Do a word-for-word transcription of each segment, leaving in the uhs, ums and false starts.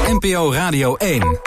N P O Radio één.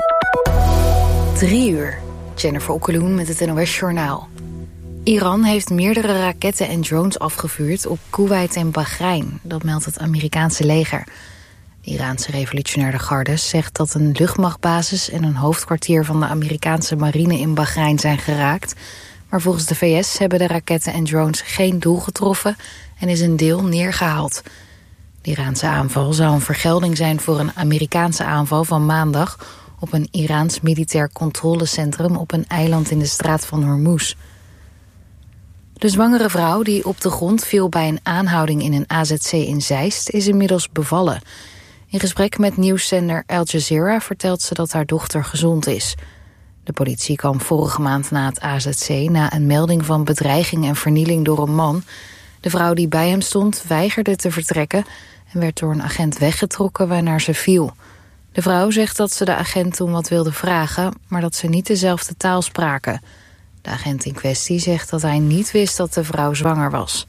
Drie uur. Jennifer Okkeloen met het N O S-journaal. Iran heeft meerdere raketten en drones afgevuurd op Koeweit en Bahrein. Dat meldt het Amerikaanse leger. De Iraanse revolutionaire garde zegt dat een luchtmachtbasis en een hoofdkwartier van de Amerikaanse marine in Bahrein zijn geraakt. Maar volgens de V S hebben de raketten en drones geen doel getroffen en is een deel neergehaald. De Iraanse aanval zou een vergelding zijn voor een Amerikaanse aanval van maandag op een Iraans militair controlecentrum op een eiland in de straat van Hormuz. De zwangere vrouw die op de grond viel bij een aanhouding in een A Z C in Zeist is inmiddels bevallen. In gesprek met nieuwszender Al Jazeera vertelt ze dat haar dochter gezond is. De politie kwam vorige maand na het A Z C na een melding van bedreiging en vernieling door een man. De vrouw die bij hem stond weigerde te vertrekken en werd door een agent weggetrokken waarnaar ze viel. De vrouw zegt dat ze de agent toen wat wilde vragen, maar dat ze niet dezelfde taal spraken. De agent in kwestie zegt dat hij niet wist dat de vrouw zwanger was.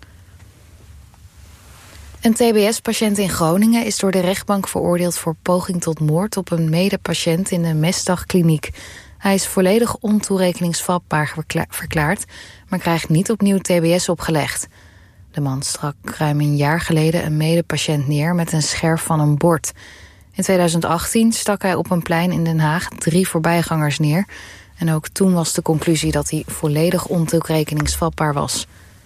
Een T B S-patiënt in Groningen is door de rechtbank veroordeeld voor poging tot moord op een medepatiënt in de Mestdagkliniek. Hij is volledig ontoerekeningsvatbaar verklaard, maar krijgt niet opnieuw T B S opgelegd. De man stak ruim een jaar geleden een medepatiënt neer met een scherf van een bord. In tweeduizend achttien stak hij op een plein in Den Haag drie voorbijgangers neer. En ook toen was de conclusie dat hij volledig ontoerekeningsvatbaar was.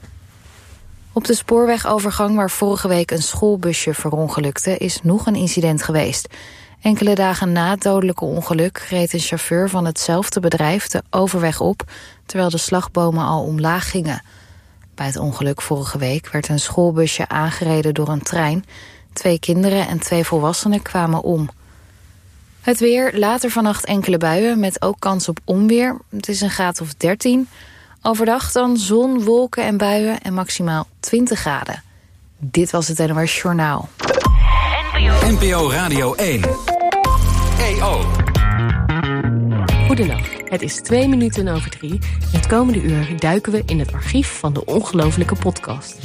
Op de spoorwegovergang waar vorige week een schoolbusje verongelukte is nog een incident geweest. Enkele dagen na het dodelijke ongeluk reed een chauffeur van hetzelfde bedrijf de overweg op, terwijl de slagbomen al omlaag gingen. Bij het ongeluk vorige week werd een schoolbusje aangereden door een trein. Twee kinderen en twee volwassenen kwamen om. Het weer, later vannacht enkele buien met ook kans op onweer. Het is een graad of dertien. Overdag dan zon, wolken en buien en maximaal twintig graden. Dit was het N O S Journaal. N P O Radio één. E O. Goedenacht, het is twee minuten over drie. Het komende uur duiken we in het archief van de ongelofelijke podcast.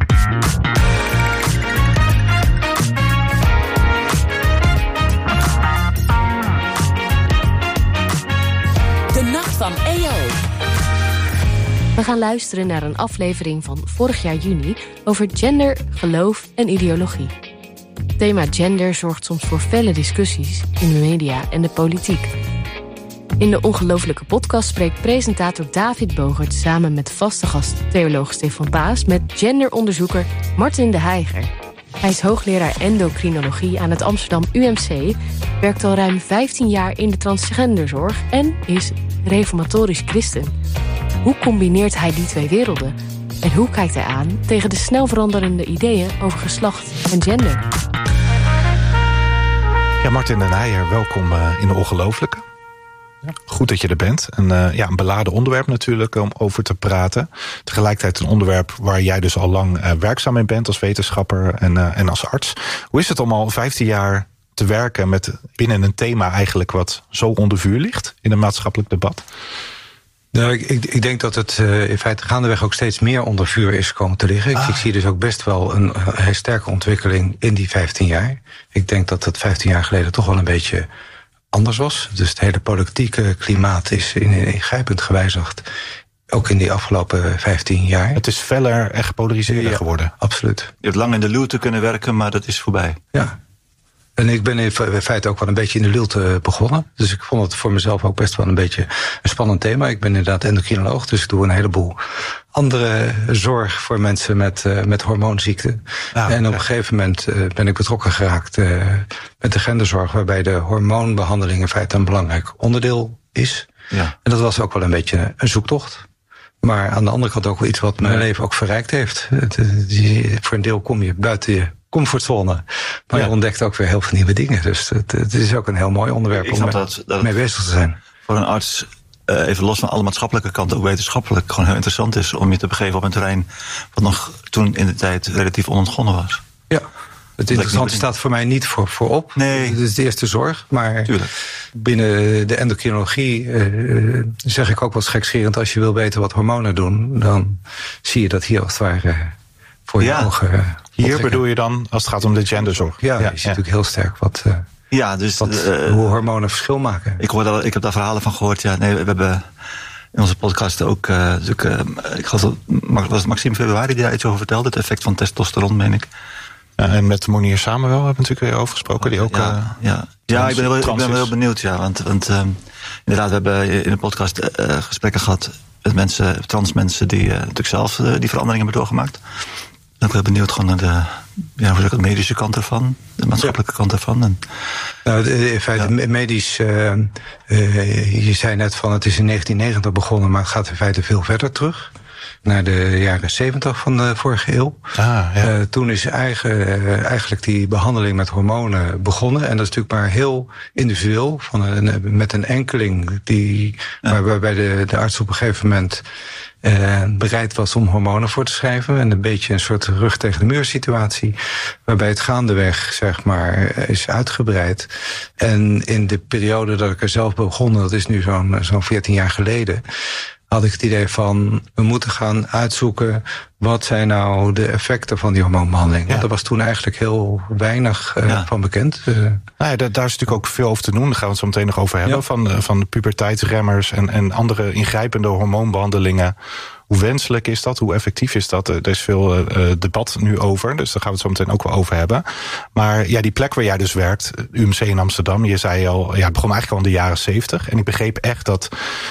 De nacht van E O. We gaan luisteren naar een aflevering van vorig jaar juni over gender, geloof en ideologie. Het thema gender zorgt soms voor felle discussies in de media en de politiek. In de ongelofelijke podcast spreekt presentator David Bogert samen met vaste gast theoloog Stefan Baas met genderonderzoeker Martin de Heijer. Hij is hoogleraar endocrinologie aan het Amsterdam U M C, werkt al ruim vijftien jaar in de transgenderzorg en is reformatorisch christen. Hoe combineert hij die twee werelden? En hoe kijkt hij aan tegen de snel veranderende ideeën over geslacht en gender? Ja, Martin de Heijer, welkom uh, in de Ongelooflijke. Ja. Goed dat je er bent. En, uh, ja, een beladen onderwerp natuurlijk om over te praten. Tegelijkertijd een onderwerp waar jij dus al lang uh, werkzaam in bent als wetenschapper en, uh, en als arts. Hoe is het om al vijftien jaar te werken met binnen een thema eigenlijk wat zo onder vuur ligt in een maatschappelijk debat? Nou, ik, ik, ik denk dat het uh, in feite gaandeweg ook steeds meer onder vuur is komen te liggen. Ah. Ik, ik zie dus ook best wel een uh, heel sterke ontwikkeling in die vijftien jaar. Ik denk dat dat vijftien jaar geleden toch wel een beetje anders was. Dus het hele politieke klimaat is in, in, ingrijpend gewijzigd. Ook in die afgelopen vijftien jaar. Het is feller en gepolariseerder ja, geworden. Absoluut. Je hebt lang in de luwte kunnen werken, maar dat is voorbij. Ja. En ik ben in feite ook wel een beetje in de luwte begonnen. Dus ik vond het voor mezelf ook best wel een beetje een spannend thema. Ik ben inderdaad endocrinoloog, dus ik doe een heleboel andere zorg voor mensen met, uh, met hormoonziekten. Ah, en op ja. een gegeven moment uh, ben ik betrokken geraakt uh, met de genderzorg, waarbij de hormoonbehandeling in feite een belangrijk onderdeel is. Ja. En dat was ook wel een beetje een zoektocht. Maar aan de andere kant ook wel iets wat mijn ja. leven ook verrijkt heeft. Het, die, voor een deel kom je buiten je comfortzone. Maar ja. je ontdekt ook weer heel veel nieuwe dingen. Dus het, het is ook een heel mooi onderwerp ik om mee, dat, dat mee bezig te zijn. Voor een arts, uh, even los van alle maatschappelijke kanten, ook wetenschappelijk gewoon heel interessant is om je te begeven op een terrein wat nog toen in de tijd relatief onontgonnen was. Ja. Het interessante staat voor mij niet voor, voorop. Nee. Het is de eerste zorg. Maar Tuurlijk. binnen de endocrinologie uh, zeg ik ook wat gekscherend, als je wil weten wat hormonen doen, dan zie je dat hier als het ware voor je ja. ogen. Uh, Hier bedoel je dan, als het gaat om de genderzorg? Ja, ja, je ziet ja. natuurlijk heel sterk wat, uh, Ja, dus Wat, uh, hoe hormonen verschil maken. Ik, hoor dat, ik heb daar verhalen van gehoord. Ja, nee, we hebben in onze podcast ook... Uh, dus ik, uh, ik geloof dat was het Maxime Februari die daar iets over vertelde. Het effect van testosteron, meen ik. Ja, en met Monier Samuel hebben we natuurlijk weer over gesproken. Die ook, ja, uh, ja. ja ik ben wel, ik ben wel benieuwd. Ja, want want um, inderdaad, we hebben in de podcast uh, gesprekken gehad met mensen, trans mensen die uh, natuurlijk zelf uh, die veranderingen hebben doorgemaakt. Ik ben ook wel benieuwd gewoon naar de, ja, hoe zeg ik, de medische kant ervan, de maatschappelijke ja. kant ervan. En, nou, in feite, ja. medisch, uh, uh, je zei net van het is in negentien negentig begonnen, maar het gaat in feite veel verder terug. Naar de jaren zeventig van de vorige eeuw. Ah, ja. uh, toen is eigen, uh, eigenlijk die behandeling met hormonen begonnen. En dat is natuurlijk maar heel individueel. Van een, met een enkeling die, ja. waar, waarbij de, de arts op een gegeven moment uh, bereid was om hormonen voor te schrijven. En een beetje een soort rug tegen de muur situatie. Waarbij het gaandeweg, zeg maar, is uitgebreid. En in de periode dat ik er zelf begon, dat is nu zo'n, zo'n veertien jaar geleden, had ik het idee van, we moeten gaan uitzoeken wat zijn nou de effecten van die hormoonbehandeling. Ja. Want er was toen eigenlijk heel weinig uh, ja. van bekend. Uh, nou ja, daar, daar is natuurlijk ook veel over te doen. Daar gaan we het zo meteen nog over hebben. Ja. Van, van puberteitsremmers en, en andere ingrijpende hormoonbehandelingen. Hoe wenselijk is dat? Hoe effectief is dat? Er is veel uh, debat nu over. Dus daar gaan we het zo meteen ook wel over hebben. Maar ja, die plek waar jij dus werkt, U M C in Amsterdam. Je zei al, ja, het begon eigenlijk al in de jaren zeventig. En ik begreep echt dat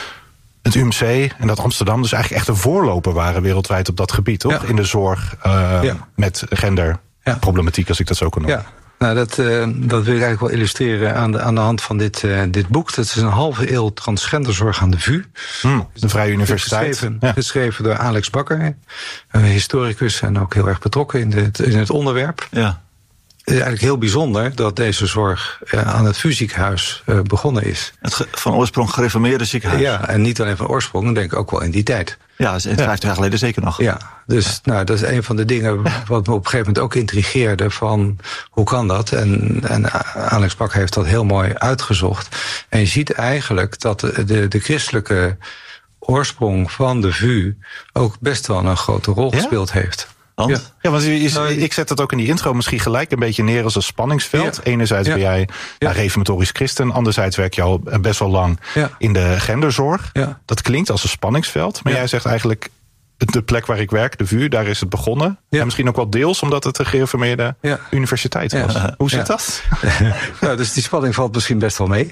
het U M C en dat Amsterdam dus eigenlijk echt een voorloper waren wereldwijd op dat gebied, toch? Ja. In de zorg uh, ja. met genderproblematiek, ja. als ik dat zo kan noemen. Ja. Nou, dat, uh, dat wil ik eigenlijk wel illustreren aan de, aan de hand van dit, uh, dit boek. Dat is een halve eeuw transgenderzorg aan de V U. Hmm, de Vrije Universiteit. Geschreven, ja. geschreven door Alex Bakker, een historicus en ook heel erg betrokken in, de, in het onderwerp. Ja. Het is eigenlijk heel bijzonder dat deze zorg uh, aan het V U-ziekenhuis uh, begonnen is. Het ge- van oorsprong gereformeerde ziekenhuis. Ja, en niet alleen van oorsprong, dan denk ik ook wel in die tijd. Ja, dat is vijftig jaar geleden zeker nog. Ja, dus nou, dat is een van de dingen wat me op een gegeven moment ook intrigeerde van hoe kan dat? En, en Alex Bak heeft dat heel mooi uitgezocht. En je ziet eigenlijk dat de, de, de christelijke oorsprong van de V U ook best wel een grote rol ja? gespeeld heeft. Ja. ja, want je, je, ik zet dat ook in die intro misschien gelijk een beetje neer als een spanningsveld. Ja. Enerzijds ja. ben jij ja. nou, reformatorisch christen, anderzijds werk je al best wel lang ja. in de genderzorg. Ja. Dat klinkt als een spanningsveld, maar ja. jij zegt eigenlijk de plek waar ik werk, de V U, daar is het begonnen. Ja. En misschien ook wel deels omdat het een gereformeerde ja. universiteit was. Ja. Hoe zit ja. dat? Nou, dus die spanning valt misschien best wel mee.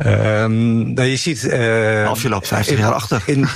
um, nou, je ziet Uh, Of je loopt vijftig in, jaar achter. In,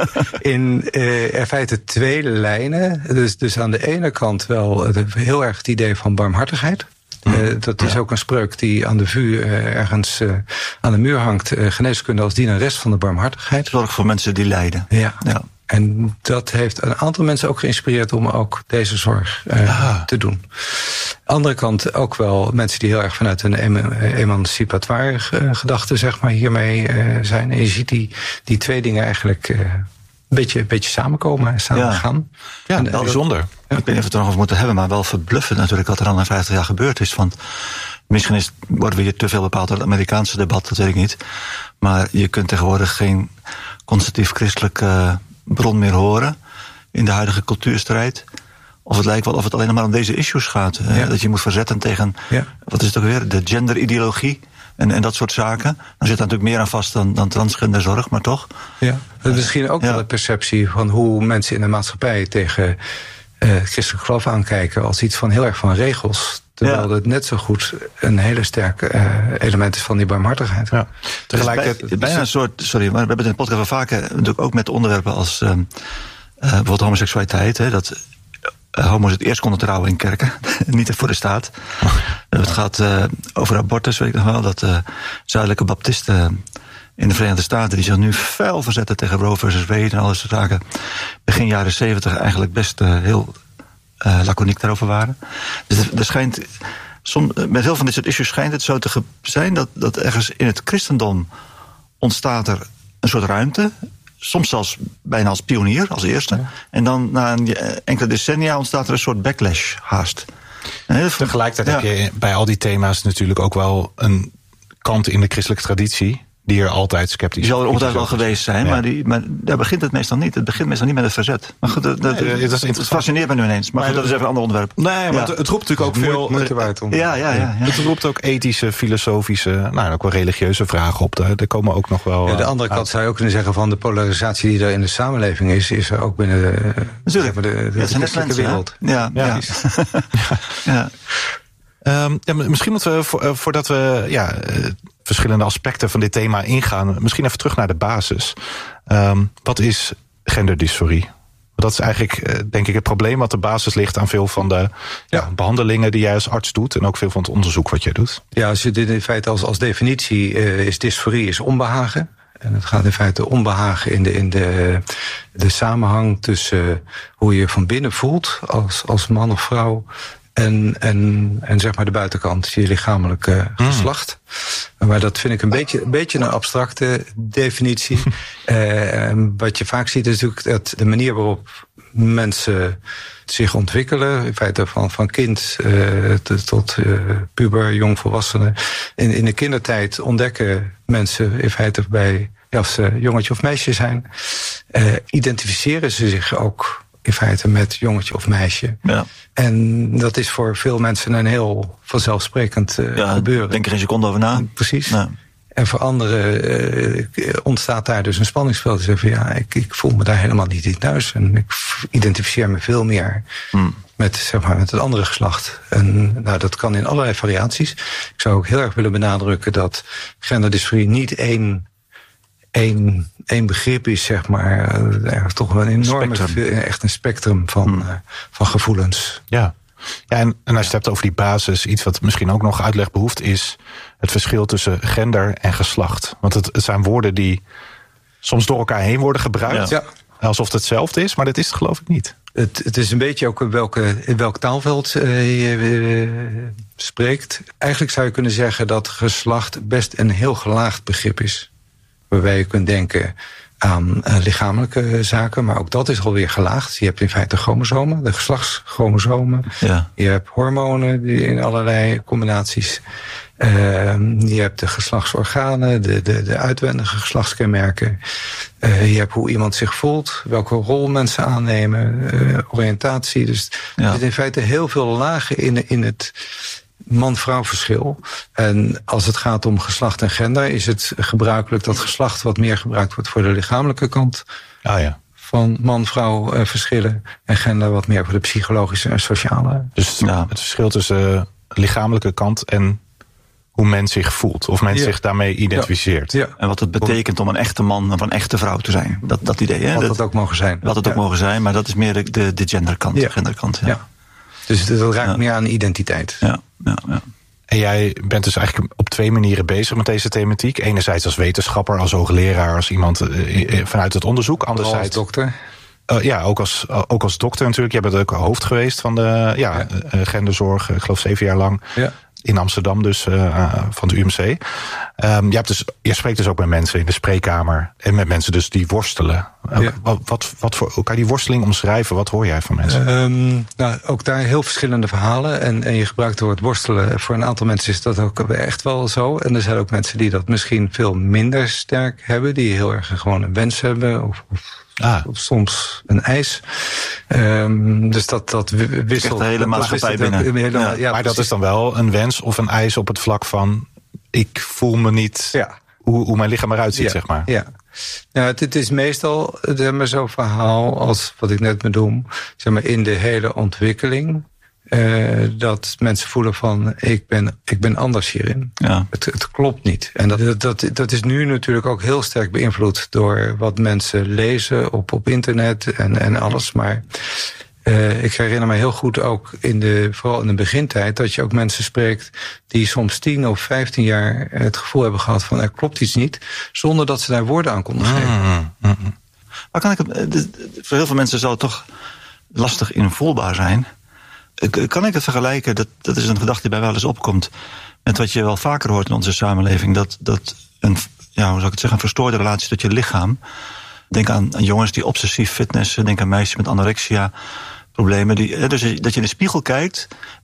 in uh, in feite twee lijnen. Dus, dus aan de ene kant wel heel erg het idee van barmhartigheid. Mm. Uh, dat is ja. ook een spreuk die aan de V U uh, ergens uh, aan de muur hangt. Uh, geneeskunde als dienares van de barmhartigheid. Zorg voor mensen die lijden. Ja. ja. En dat heeft een aantal mensen ook geïnspireerd om ook deze zorg uh, ja. te doen. Andere kant ook wel mensen die heel erg vanuit een em- emancipatoire uh, gedachte zeg maar hiermee uh, zijn. En je ziet die, die twee dingen eigenlijk uh, een beetje, een beetje samenkomen en samen ja. gaan. Ja, en, wel bijzonder. Ja. Ik weet niet of we het er nog over moeten hebben, maar wel verbluffend natuurlijk wat er al in vijftig jaar gebeurd is. Want misschien is, worden we hier te veel bepaald door het Amerikaanse debat, dat weet ik niet. Maar je kunt tegenwoordig geen conservatief christelijk uh, bron meer horen in de huidige cultuurstrijd. Of het lijkt wel of het alleen maar om deze issues gaat. Ja. Uh, dat je moet verzetten tegen, ja. wat is het ook weer, de genderideologie en, en dat soort zaken. Dan zit er natuurlijk meer aan vast dan, dan transgenderzorg, maar toch. Ja, uh, misschien ook ja. wel de perceptie van hoe mensen in de maatschappij tegen uh, christelijk geloof aankijken als iets van heel erg van regels. Terwijl ja. het net zo goed een hele sterke uh, element is van die barmhartigheid. Ja. Tegelijkertijd bij, bijna een soort, sorry, maar we hebben het in de podcast wel vaker natuurlijk ook met onderwerpen als um, uh, bijvoorbeeld homoseksualiteit. Hè, dat uh, homo's het eerst konden trouwen in kerken, niet voor de staat. Oh. Uh, het gaat uh, over abortus, weet ik nog wel, dat uh, zuidelijke baptisten in de Verenigde Staten die zich nu fel verzetten tegen Roe versus Wade en al dat soort zaken, begin jaren zeventig eigenlijk best uh, heel Uh, laconiek daarover waren. Dus er, er schijnt, som, met heel veel van dit soort issues schijnt het zo te ge- zijn dat, dat ergens in het christendom ontstaat er een soort ruimte, soms zelfs bijna als pionier, als eerste. Ja. En dan na een, enkele decennia ontstaat er een soort backlash haast. En heel veel, Tegelijkertijd ja. heb je bij al die thema's natuurlijk ook wel een kant in de christelijke traditie die er altijd sceptisch Die zal er ongetwijfeld al geweest zijn, ja. maar, die, maar daar begint het meestal niet. Het begint meestal niet met het verzet. Maar goed, dat, nee, dat, dat het fascineert me nu ineens. Maar, maar goed, dat is even een ander onderwerp. Nee, maar ja. het, het roept natuurlijk ook veel... Moeite waard om. Ja, ja, ja, ja. Het roept ook ethische, filosofische, nou, ook wel religieuze vragen op. Daar, daar komen ook nog wel... Ja, de andere uh, kant zou je ook kunnen zeggen van de polarisatie die er in de samenleving is, is er ook binnen de, zeg maar de, de, ja, de christelijke wereld. Ja, ja. ja. ja. ja. Um, ja, misschien moeten we, vo- voordat we ja, uh, verschillende aspecten van dit thema ingaan, misschien even terug naar de basis. Um, wat is genderdysforie? Dat is eigenlijk, uh, denk ik, het probleem wat de basis ligt aan veel van de ja. Ja, behandelingen die jij als arts doet en ook veel van het onderzoek wat jij doet. Ja, als je dit in feite als, als definitie uh, is dysforie is onbehagen. En het gaat in feite onbehagen in de, in de, de samenhang tussen uh, hoe je je van binnen voelt als, als man of vrouw En, en, en zeg maar de buitenkant, je lichamelijke mm. geslacht. Maar dat vind ik een beetje, een beetje een abstracte definitie. uh, wat je vaak ziet is natuurlijk dat de manier waarop mensen zich ontwikkelen, in feite van, van kind uh, tot uh, puber, jongvolwassenen. In, in de kindertijd ontdekken mensen in feite bij, ja, of ze jongetje of meisje zijn, uh, identificeren ze zich ook in feite met jongetje of meisje. Ja. En dat is voor veel mensen een heel vanzelfsprekend uh, ja, gebeuren. Denk er een seconde over na. Precies. Ja. En voor anderen uh, ontstaat daar dus een spanningsveld. Ze zeggen van ja, ik, ik voel me daar helemaal niet in thuis. En ik identificeer me veel meer hmm. met, zeg maar, met het andere geslacht. En nou, dat kan in allerlei variaties. Ik zou ook heel erg willen benadrukken dat genderdysforie niet één Één, één begrip is, zeg maar, uh, toch wel een enorme, echt een spectrum van, hmm. uh, van gevoelens. Ja, ja en, en als je het hebt over die basis, iets wat misschien ook nog uitleg behoeft, is het verschil tussen gender en geslacht. Want het, het zijn woorden die soms door elkaar heen worden gebruikt, ja. alsof het hetzelfde is, maar dat is het geloof ik niet. Het, het is een beetje ook in, welke, in welk taalveld uh, je uh, spreekt. Eigenlijk zou je kunnen zeggen dat geslacht best een heel gelaagd begrip is. Waarbij je kunt denken aan uh, lichamelijke zaken, maar ook dat is alweer gelaagd. Je hebt in feite chromosomen, de geslachtschromosomen. Ja. Je hebt hormonen die in allerlei combinaties. Uh, je hebt de geslachtsorganen, de, de, de uitwendige geslachtskenmerken. Uh, je hebt hoe iemand zich voelt, welke rol mensen aannemen, uh, oriëntatie. Dus ja. er zit in feite heel veel lagen in, in het man-vrouw verschil. En als het gaat om geslacht en gender, is het gebruikelijk dat geslacht wat meer gebruikt wordt voor de lichamelijke kant ah, ja. van man-vrouw uh, verschillen. En gender wat meer voor de psychologische en sociale. Dus ja. het verschil tussen uh, lichamelijke kant en hoe men zich voelt. Of men ja. zich daarmee identificeert. Ja. Ja. En wat het betekent om een echte man of een echte vrouw te zijn. Dat, dat idee, hè? Wat het ook mogen zijn. Wat het ja. ook mogen zijn, maar dat is meer de, de, de genderkant. Ja. De genderkant ja. Ja. Dus dat raakt ja. meer aan identiteit. Ja. Ja, ja. En jij bent dus eigenlijk op twee manieren bezig met deze thematiek. Enerzijds als wetenschapper, als hoogleraar, als iemand uh, vanuit het onderzoek. Anderzijds als dokter. Uh, ja, ook als, uh, ook als dokter natuurlijk. Jij bent ook hoofd geweest van de ja, ja. Uh, genderzorg, ik geloof zeven jaar lang. Ja. In Amsterdam dus, uh, van de U M C. Um, je, hebt dus, je spreekt dus ook met mensen in de spreekkamer. En met mensen dus die worstelen. Uh, ja. wat, wat, wat voor, kan je die worsteling omschrijven? Wat hoor jij van mensen? Um, nou, ook daar heel verschillende verhalen. En, en je gebruikt het woord worstelen. Voor een aantal mensen is dat ook echt wel zo. En er zijn ook mensen die dat misschien veel minder sterk hebben. Die heel erg gewoon een wens hebben. Of, of Ah. Of soms een eis. Um, dus dat, dat wisselt. De hele maatschappij binnen. Hele, ja. Ja, maar dat is dan wel een wens of een eis op het vlak van ik voel me niet ja. hoe, hoe mijn lichaam eruit ziet, ja. zeg maar. Ja. Nou, het, het is meestal zeg maar, zo'n verhaal als wat ik net bedoel, zeg maar, in de hele ontwikkeling. Uh, dat mensen voelen van, ik ben, ik ben anders hierin. Ja. Het, het klopt niet. En dat, dat, dat is nu natuurlijk ook heel sterk beïnvloed door wat mensen lezen op, op internet en, en alles. Maar uh, ik herinner me heel goed ook, in de, vooral in de begintijd, dat je ook mensen spreekt die soms tien of vijftien jaar het gevoel hebben gehad van, er klopt iets niet, zonder dat ze daar woorden aan konden geven. Mm, mm, mm. Maar kan ik, voor heel veel mensen zal het toch lastig invoelbaar zijn. Kan ik het vergelijken, dat, dat is een gedachte die bij wel eens opkomt, met wat je wel vaker hoort in onze samenleving, dat, dat een, ja, hoe zou ik het zeggen, een verstoorde relatie tot je lichaam. Denk aan, aan jongens die obsessief fitnessen, denk aan meisjes met anorexia problemen. Die, dus dat je in de spiegel kijkt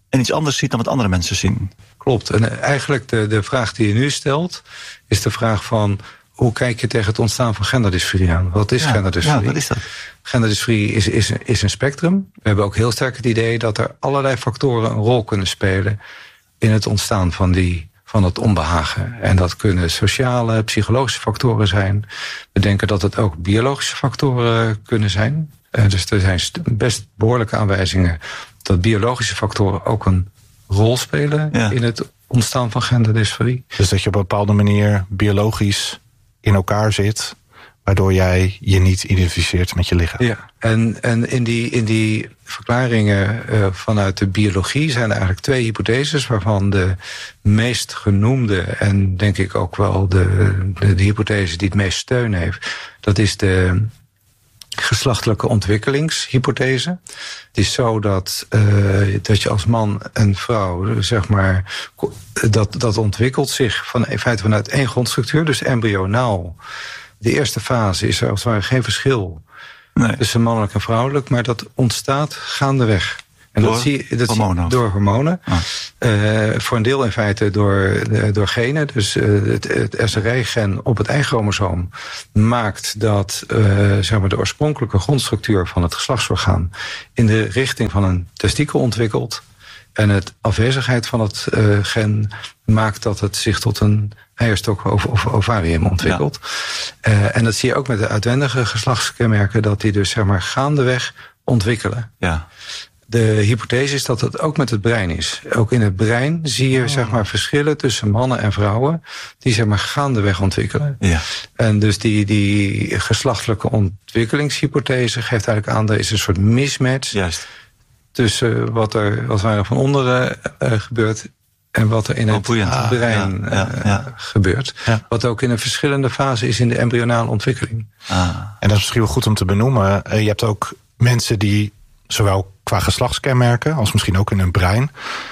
en iets anders ziet dan wat andere mensen zien. Klopt. En eigenlijk de, de vraag die je nu stelt, is de vraag van, hoe kijk je tegen het ontstaan van genderdysforie aan? Wat is ja, genderdysforie? Ja, wat is dat? Genderdysforie is, is, is een spectrum. We hebben ook heel sterk het idee dat er allerlei factoren een rol kunnen spelen in het ontstaan van, die, van het onbehagen. En dat kunnen sociale, psychologische factoren zijn. We denken dat het ook biologische factoren kunnen zijn. Uh, dus er zijn best behoorlijke aanwijzingen dat biologische factoren ook een rol spelen ja. in het ontstaan van genderdysforie. Dus dat je op een bepaalde manier biologisch in elkaar zit, waardoor jij je niet identificeert met je lichaam. Ja, en, en in, die, in die verklaringen uh, vanuit de biologie zijn er eigenlijk twee hypotheses, waarvan de meest genoemde, en denk ik ook wel de, de, de hypothese die het meest steun heeft, dat is de geslachtelijke ontwikkelingshypothese. Het is zo dat, uh, dat je als man en vrouw, zeg maar, dat, dat ontwikkelt zich van, in feite vanuit één grondstructuur, dus embryonaal. De eerste fase is er als het ware geen verschil nee. tussen mannelijk en vrouwelijk, maar dat ontstaat gaandeweg. En door dat zie je dat hormonen? Zie, door hormonen. Ah. Uh, voor een deel in feite door, uh, door genen. Dus uh, het, het S R I-gen op het Y-chromosoom maakt dat uh, zeg maar de oorspronkelijke grondstructuur van het geslachtsorgaan in de richting van een testikel ontwikkelt. En het afwezigheid van het uh, gen maakt dat het zich tot een eierstok of, of ovarium ontwikkelt. Ja. Uh, en dat zie je ook met de uitwendige geslachtskenmerken, dat die dus zeg maar gaandeweg ontwikkelen. Ja. De hypothese is dat het ook met het brein is. Ook in het brein zie je oh. zeg maar verschillen tussen mannen en vrouwen die zeg maar gaandeweg ontwikkelen. Ja. En dus die, die geslachtelijke ontwikkelingshypothese geeft eigenlijk aan, er is een soort mismatch Juist. tussen wat er als het ware van onderen uh, gebeurt en wat er in het oh, brein ja, ja, ja. Uh, gebeurt. Ja. Wat ook in een verschillende fase is in de embryonale ontwikkeling. Ah. En dat is misschien wel goed om te benoemen. Uh, je hebt ook mensen die zowel qua geslachtskenmerken als misschien ook in hun brein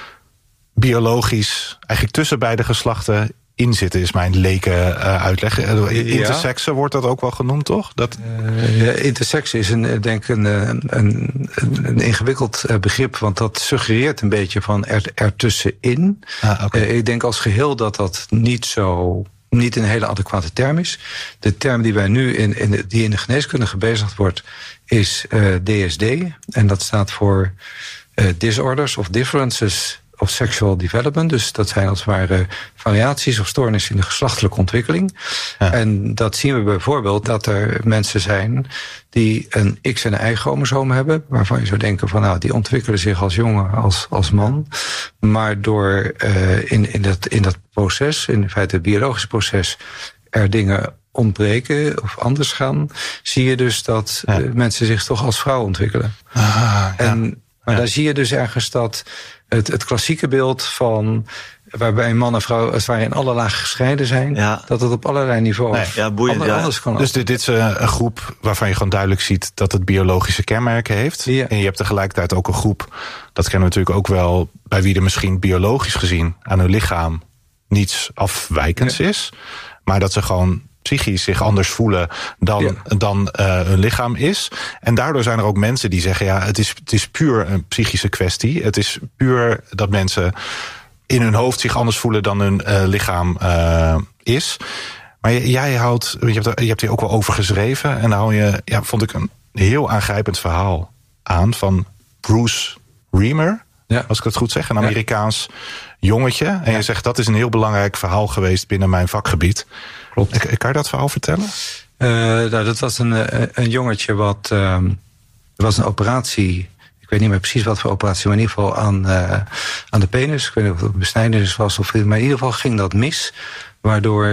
biologisch eigenlijk tussen beide geslachten inzitten, is mijn leken uh, uitleg. Intersexen ja. wordt dat ook wel genoemd, toch? Dat... Uh, ja, intersexen is een, denk ik een, een, een ingewikkeld begrip, want dat suggereert een beetje van er, ertussenin. Ah, okay. uh, ik denk als geheel dat dat niet zo niet een hele adequate term is. De term die wij nu in, in de, die in de geneeskunde gebezigd wordt, is uh, D S D. En dat staat voor uh, Disorders of Differences of Sexual Development. Dus dat zijn als het ware variaties of stoornissen in de geslachtelijke ontwikkeling. Ja. En dat zien we bijvoorbeeld dat er mensen zijn die een X- en een Y-chromosoom hebben, waarvan je zou denken van nou, die ontwikkelen zich als jongen, als, als man. Maar door uh, in, in, dat, in dat proces, in feite het biologische proces, er dingen ontbreken of anders gaan, zie je dus dat ja. uh, mensen zich toch als vrouw ontwikkelen. Ah, ja. En, maar ja. daar zie je dus ergens dat het, het klassieke beeld van waarbij man en vrouw als het ware in alle lagen gescheiden zijn, ja. dat het op allerlei niveaus nee, ja, boeiend, ander, ja. anders kan. Dus dit, dit is een groep waarvan je gewoon duidelijk ziet dat het biologische kenmerken heeft. Ja. En je hebt tegelijkertijd ook een groep, dat kennen we natuurlijk ook wel, bij wie er misschien biologisch gezien aan hun lichaam niets afwijkends ja. is, maar dat ze gewoon psychisch zich anders voelen dan, ja. dan uh, hun lichaam is. En daardoor zijn er ook mensen die zeggen, ja, het is, het is puur een psychische kwestie. Het is puur dat mensen in hun hoofd zich anders voelen dan hun uh, lichaam uh, is. Maar jij houdt, je hebt, er, je hebt hier ook wel over geschreven, en daar hou je, ja, vond ik een heel aangrijpend verhaal aan van Bruce Reamer, ja. als ik het goed zeg, een Amerikaans ja. jongetje. En ja. je zegt, dat is een heel belangrijk verhaal geweest binnen mijn vakgebied. Klopt. Kan je dat verhaal vertellen? Uh, nou, dat was een, een jongetje wat, uh, er was een operatie, ik weet niet meer precies wat voor operatie, maar in ieder geval aan, uh, aan de penis. Ik weet niet of het een besnijdenis was, of, maar in ieder geval ging dat mis, waardoor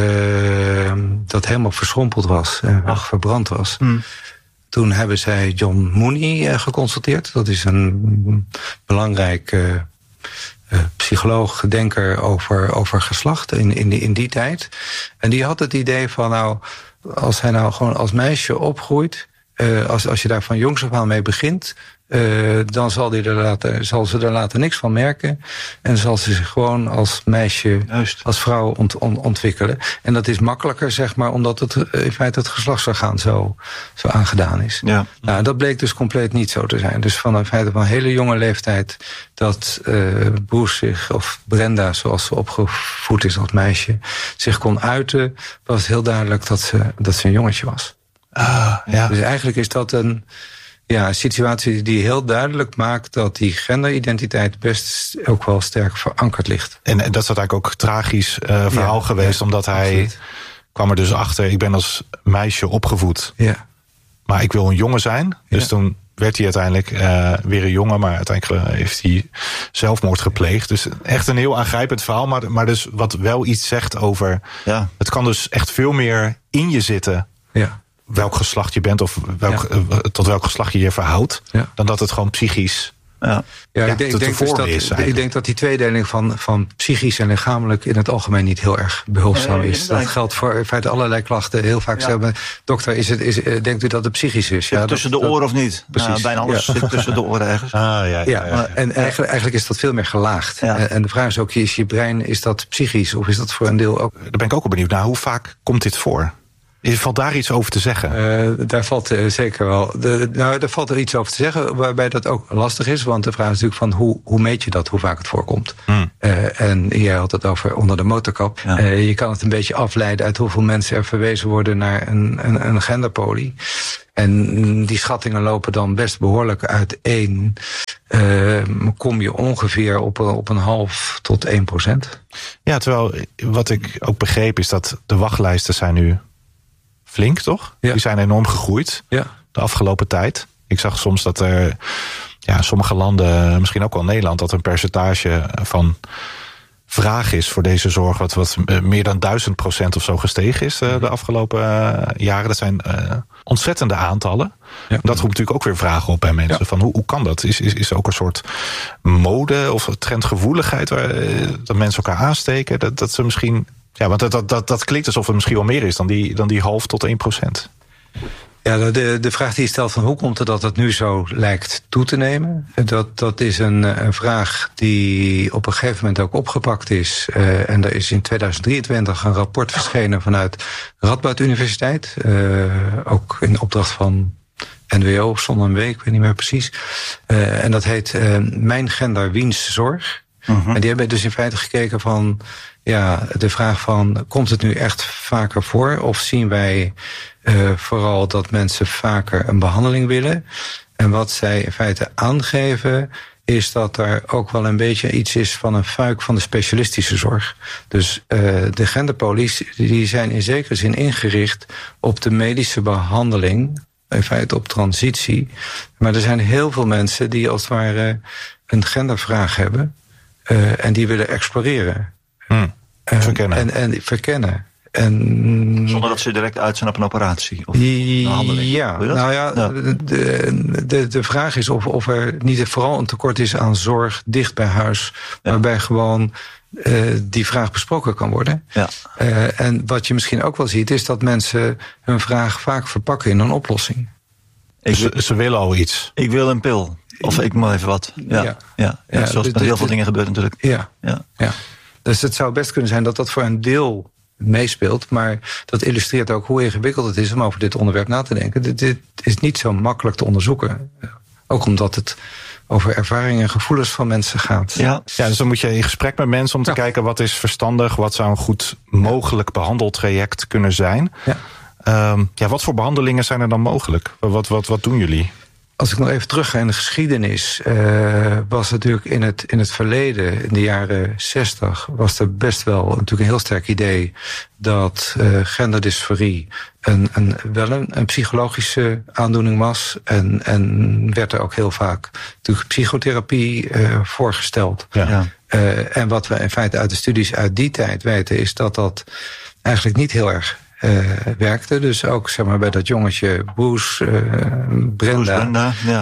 uh, dat helemaal verschrompeld was en uh, verbrand was. Hmm. Toen hebben zij John Mooney uh, geconsulteerd. Dat is een belangrijk uh, uh, psycholoog, denker over, over geslacht in, in, die, in die tijd. En die had het idee van, nou, als hij nou gewoon als meisje opgroeit Uh, als, als je daar van jongs af aan mee begint, uh, dan zal, die er later, zal ze er later niks van merken. En zal ze zich gewoon als meisje, Juist. als vrouw ont, on, ontwikkelen. En dat is makkelijker, zeg maar, omdat het in feite het geslachtsorgaan zo, zo aangedaan is. Ja. Nou, dat bleek dus compleet niet zo te zijn. Dus van in feite van een hele jonge leeftijd dat uh, Bruce zich, of Brenda, zoals ze opgevoed is als meisje, zich kon uiten, was het heel duidelijk dat ze, dat ze een jongetje was. Ah, ja. Dus eigenlijk is dat een ja, situatie die heel duidelijk maakt dat die genderidentiteit best ook wel sterk verankerd ligt. En, en dat is eigenlijk ook een tragisch uh, verhaal ja, geweest, ja, omdat hij absoluut. kwam er dus achter, ik ben als meisje opgevoed. Ja. Maar ik wil een jongen zijn. Dus ja. toen werd hij uiteindelijk uh, weer een jongen, maar uiteindelijk heeft hij zelfmoord gepleegd. Dus echt een heel aangrijpend verhaal, maar, maar dus wat wel iets zegt over, ja. het kan dus echt veel meer in je zitten. Ja. Welk geslacht je bent of welk, ja. uh, tot welk geslacht je je verhoudt, ja. dan dat het gewoon psychisch ja. Ja, ja, ik, denk, ik, denk dus dat, is ik denk dat die tweedeling van, van psychisch en lichamelijk in het algemeen niet heel erg behulpzaam is. Nee, dat geldt voor in feite allerlei klachten. Heel vaak ja. zeggen, dokter, is het, is, denkt u dat het psychisch is? Ja, tussen dat, de oren of niet? Precies. Ja, bijna alles ja. zit tussen de oren ergens. Ah, ja, ja, ja, ja, en eigenlijk, eigenlijk is dat veel meer gelaagd. Ja. En, en de vraag is ook, is je brein, is dat psychisch of is dat voor een deel ook? Daar ben ik ook wel benieuwd naar. Hoe vaak komt dit voor? Valt daar iets over te zeggen? Uh, daar valt uh, zeker wel. De, nou, daar valt er iets over te zeggen, waarbij dat ook lastig is. Want de vraag is natuurlijk van hoe, hoe meet je dat, hoe vaak het voorkomt. Hmm. Uh, en jij had het over onder de motorkap. Ja. Uh, je kan het een beetje afleiden uit hoeveel mensen er verwezen worden naar een, een, een genderpolie. En die schattingen lopen dan best behoorlijk uiteen. Uh, kom je ongeveer op, op een half tot één procent. Ja, terwijl wat ik ook begreep is dat de wachtlijsten zijn nu flink, toch? Ja. Die zijn enorm gegroeid ja. de afgelopen tijd. Ik zag soms dat er ja, sommige landen, misschien ook wel Nederland, dat een percentage van vraag is voor deze zorg wat, wat meer dan duizend procent of zo gestegen is uh, de afgelopen uh, jaren. Dat zijn uh, ontzettende aantallen. Ja. Dat roept natuurlijk ook weer vragen op bij mensen. Ja. Van hoe, hoe kan dat? Is, is, is er ook een soort mode of trendgevoeligheid waar uh, dat mensen elkaar aansteken? Dat, dat ze misschien. Ja, want dat, dat, dat, dat klinkt alsof het misschien wel meer is dan die, dan die half tot één procent. Ja, de, de vraag die je stelt van hoe komt het dat het nu zo lijkt toe te nemen? Dat, dat is een, een vraag die op een gegeven moment ook opgepakt is. Uh, en er is in tweeduizend drieëntwintig een rapport verschenen vanuit Radboud Universiteit. Uh, ook in opdracht van N W O of Zon-en-W, ik weet niet meer precies. Uh, en dat heet uh, Mijn Gender, Wiens Zorg. Uh-huh. En die hebben dus in feite gekeken van ja, de vraag van komt het nu echt vaker voor? Of zien wij uh, vooral dat mensen vaker een behandeling willen? En wat zij in feite aangeven is dat er ook wel een beetje iets is van een fuik van de specialistische zorg. Dus uh, de genderpolies die zijn in zekere zin ingericht op de medische behandeling, in feite op transitie. Maar er zijn heel veel mensen die als het ware een gendervraag hebben uh, en die willen exploreren. Hmm. Verkennen. En, en verkennen. En, zonder dat ze direct uit zijn op een operatie? Of een behandeling? Ja, nou ja, ja. De, de, de vraag is of, of er niet vooral een tekort is aan zorg dicht bij huis, ja. waarbij gewoon uh, die vraag besproken kan worden. Ja. Uh, en wat je misschien ook wel ziet, is dat mensen hun vraag vaak verpakken in een oplossing. Ik, ze, ze willen al iets. Ik wil een pil. Of ik moet even wat. Ja, ja. ja. ja. ja zoals met heel veel dingen gebeurt natuurlijk. Ja. Ja. ja. Dus het zou best kunnen zijn dat dat voor een deel meespeelt. Maar dat illustreert ook hoe ingewikkeld het is om over dit onderwerp na te denken. Dit, dit is niet zo makkelijk te onderzoeken. Ook omdat het over ervaringen en gevoelens van mensen gaat. Ja, ja, dus dan moet je in gesprek met mensen om te ja. kijken wat is verstandig, wat zou een goed mogelijk behandeltraject kunnen zijn. Ja. Um, ja, wat voor behandelingen zijn er dan mogelijk? Wat, wat, wat doen jullie? Als ik nog even terug ga in de geschiedenis, uh, was natuurlijk in het, in het verleden, in de jaren zestig, was er best wel natuurlijk een heel sterk idee dat uh, genderdysforie een, een, wel een, een psychologische aandoening was. En, en werd er ook heel vaak natuurlijk psychotherapie uh, voorgesteld. Ja. Ja. Uh, en wat we in feite uit de studies uit die tijd weten, is dat dat eigenlijk niet heel erg uh, werkte. Dus ook zeg maar, bij dat jongetje Bruce, uh, Brenda. Brenda ja.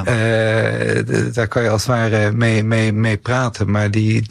uh, daar kan je als het ware mee, mee, mee praten. Maar die,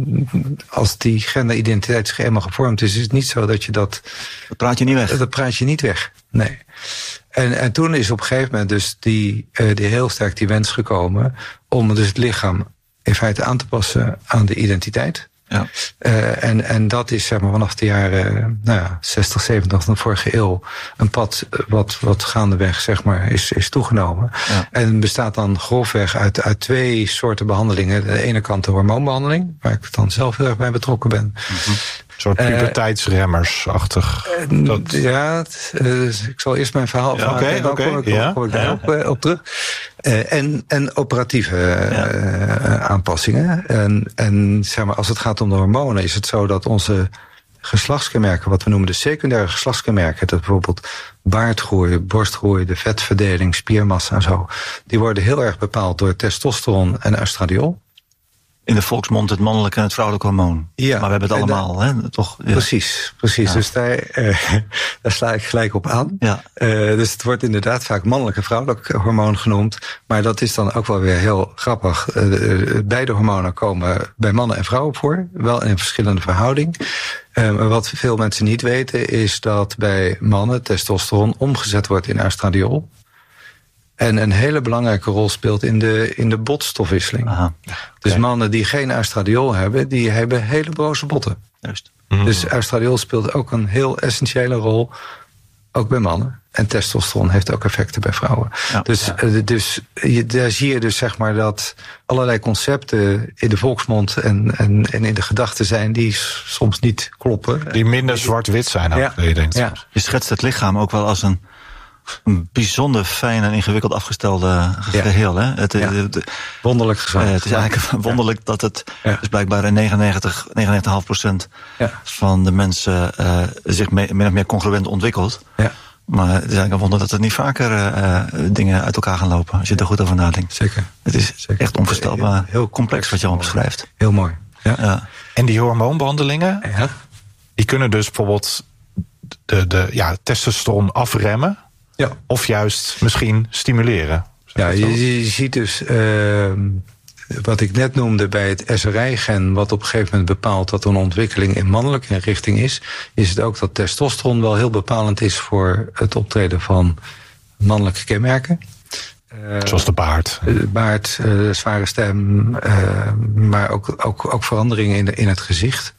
als die genderidentiteit zich eenmaal gevormd is, is het niet zo dat je dat... Dat praat je niet weg. Dat praat je niet weg, nee. En, en toen is op een gegeven moment dus die, uh, die heel sterk die wens gekomen om dus het lichaam in feite aan te passen aan de identiteit. Ja. Uh, en, en dat is zeg maar vanaf de jaren nou ja, zestig, zeventig van de vorige eeuw een pad wat, wat gaandeweg zeg maar, is, is toegenomen. Ja. En bestaat dan grofweg uit, uit twee soorten behandelingen. De ene kant de hormoonbehandeling, waar ik dan zelf heel erg bij betrokken ben. Mm-hmm. Een soort puberteitsremmersachtig. Uh, dat... Ja, uh, ik zal eerst mijn verhaal ja, Oké, dan okay, kom ik, ja. kom ik daarop ja. uh, op terug. Uh, en, en operatieve uh, ja. uh, aanpassingen. En, en zeg maar, als het gaat om de hormonen, is het zo dat onze geslachtskenmerken, wat we noemen de secundaire geslachtskenmerken, dat bijvoorbeeld baardgroei, borstgroei, de vetverdeling, spiermassa en zo, die worden heel erg bepaald door testosteron en oestradiol. In de volksmond het mannelijke en het vrouwelijke hormoon. Ja, maar we hebben het allemaal, da- hè? Toch? Ja. Precies, precies. Ja. Dus daar, uh, daar sla ik gelijk op aan. Ja. Uh, dus het wordt inderdaad vaak mannelijk en vrouwelijk hormoon genoemd. Maar dat is dan ook wel weer heel grappig. Uh, beide hormonen komen bij mannen en vrouwen voor. Wel in een verschillende verhouding. Uh, maar wat veel mensen niet weten is dat bij mannen testosteron omgezet wordt in oestradiol. En een hele belangrijke rol speelt in de, in de botstofwisseling. Aha, okay. Dus mannen die geen oestradiol hebben, die hebben hele broze botten. Juist. Mm-hmm. Dus oestradiol speelt ook een heel essentiële rol, ook bij mannen. En testosteron heeft ook effecten bij vrouwen. Ja, dus ja. Uh, dus je, daar zie je dus zeg maar dat allerlei concepten in de volksmond en, en, en in de gedachten zijn die soms niet kloppen. Die minder zwart-wit zijn, ook, ja. je denkt. Ja. Je schetst het lichaam ook wel als een Een bijzonder fijn en ingewikkeld afgestelde geheel. Ja. Hè? Het, ja. het, wonderlijk gezond. Uh, het is eigenlijk wonderlijk ja. dat het ja. dus blijkbaar in negenennegentig, negenennegentig komma vijf procent ja. van de mensen uh, zich me, min of meer congruent ontwikkelt. Ja. Maar het is eigenlijk een wonder dat er niet vaker uh, dingen uit elkaar gaan lopen. Als je er goed over nadenkt. Zeker. Het is Zeker. echt onvoorstelbaar. Heel, heel complex wat je al beschrijft. Heel mooi. Ja. Ja. En die hormoonbehandelingen, ja. die kunnen dus bijvoorbeeld de, de ja, testosteron afremmen. Ja. Of juist misschien stimuleren. Ja, je, je ziet dus uh, wat ik net noemde bij het S R I-gen, wat op een gegeven moment bepaalt dat er een ontwikkeling in mannelijke richting is, is het ook dat testosteron wel heel bepalend is voor het optreden van mannelijke kenmerken. Uh, Zoals de baard. De baard, uh, zware stem, uh, maar ook, ook, ook veranderingen in, de, in het gezicht.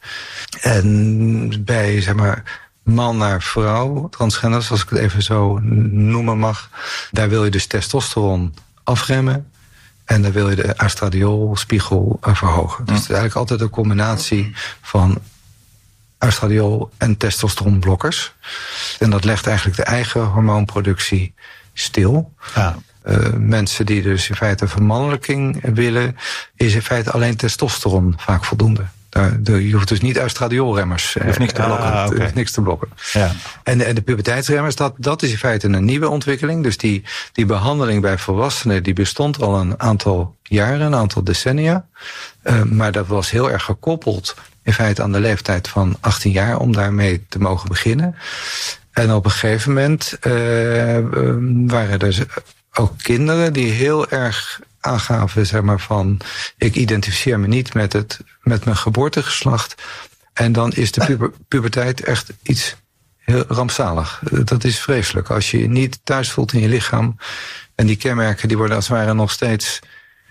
En bij, zeg maar, man naar vrouw, transgenders, als ik het even zo noemen mag, daar wil je dus testosteron afremmen en daar wil je de oestradiolspiegel verhogen. Dus het is eigenlijk altijd een combinatie van oestradiol en testosteronblokkers. En dat legt eigenlijk de eigen hormoonproductie stil. Ja. Uh, mensen die dus in feite vermannelijking willen, is in feite alleen testosteron vaak voldoende. Daar, de, je hoeft dus niet oestradiolremmers. Je hoeft niks te blokken. Ah, okay. niks te blokken. Ja. En, en de puberteitsremmers, dat, dat is in feite een nieuwe ontwikkeling. Dus die, die behandeling bij volwassenen, die bestond al een aantal jaren, een aantal decennia. Uh, maar dat was heel erg gekoppeld in feite aan de leeftijd van achttien jaar om daarmee te mogen beginnen. En op een gegeven moment uh, waren er ook kinderen die heel erg aangaven, zeg maar, van ik identificeer me niet met het met mijn geboortegeslacht. En dan is de puber, puberteit echt iets heel rampzalig. Dat is vreselijk. Als je je niet thuis voelt in je lichaam en die kenmerken die worden als het ware nog steeds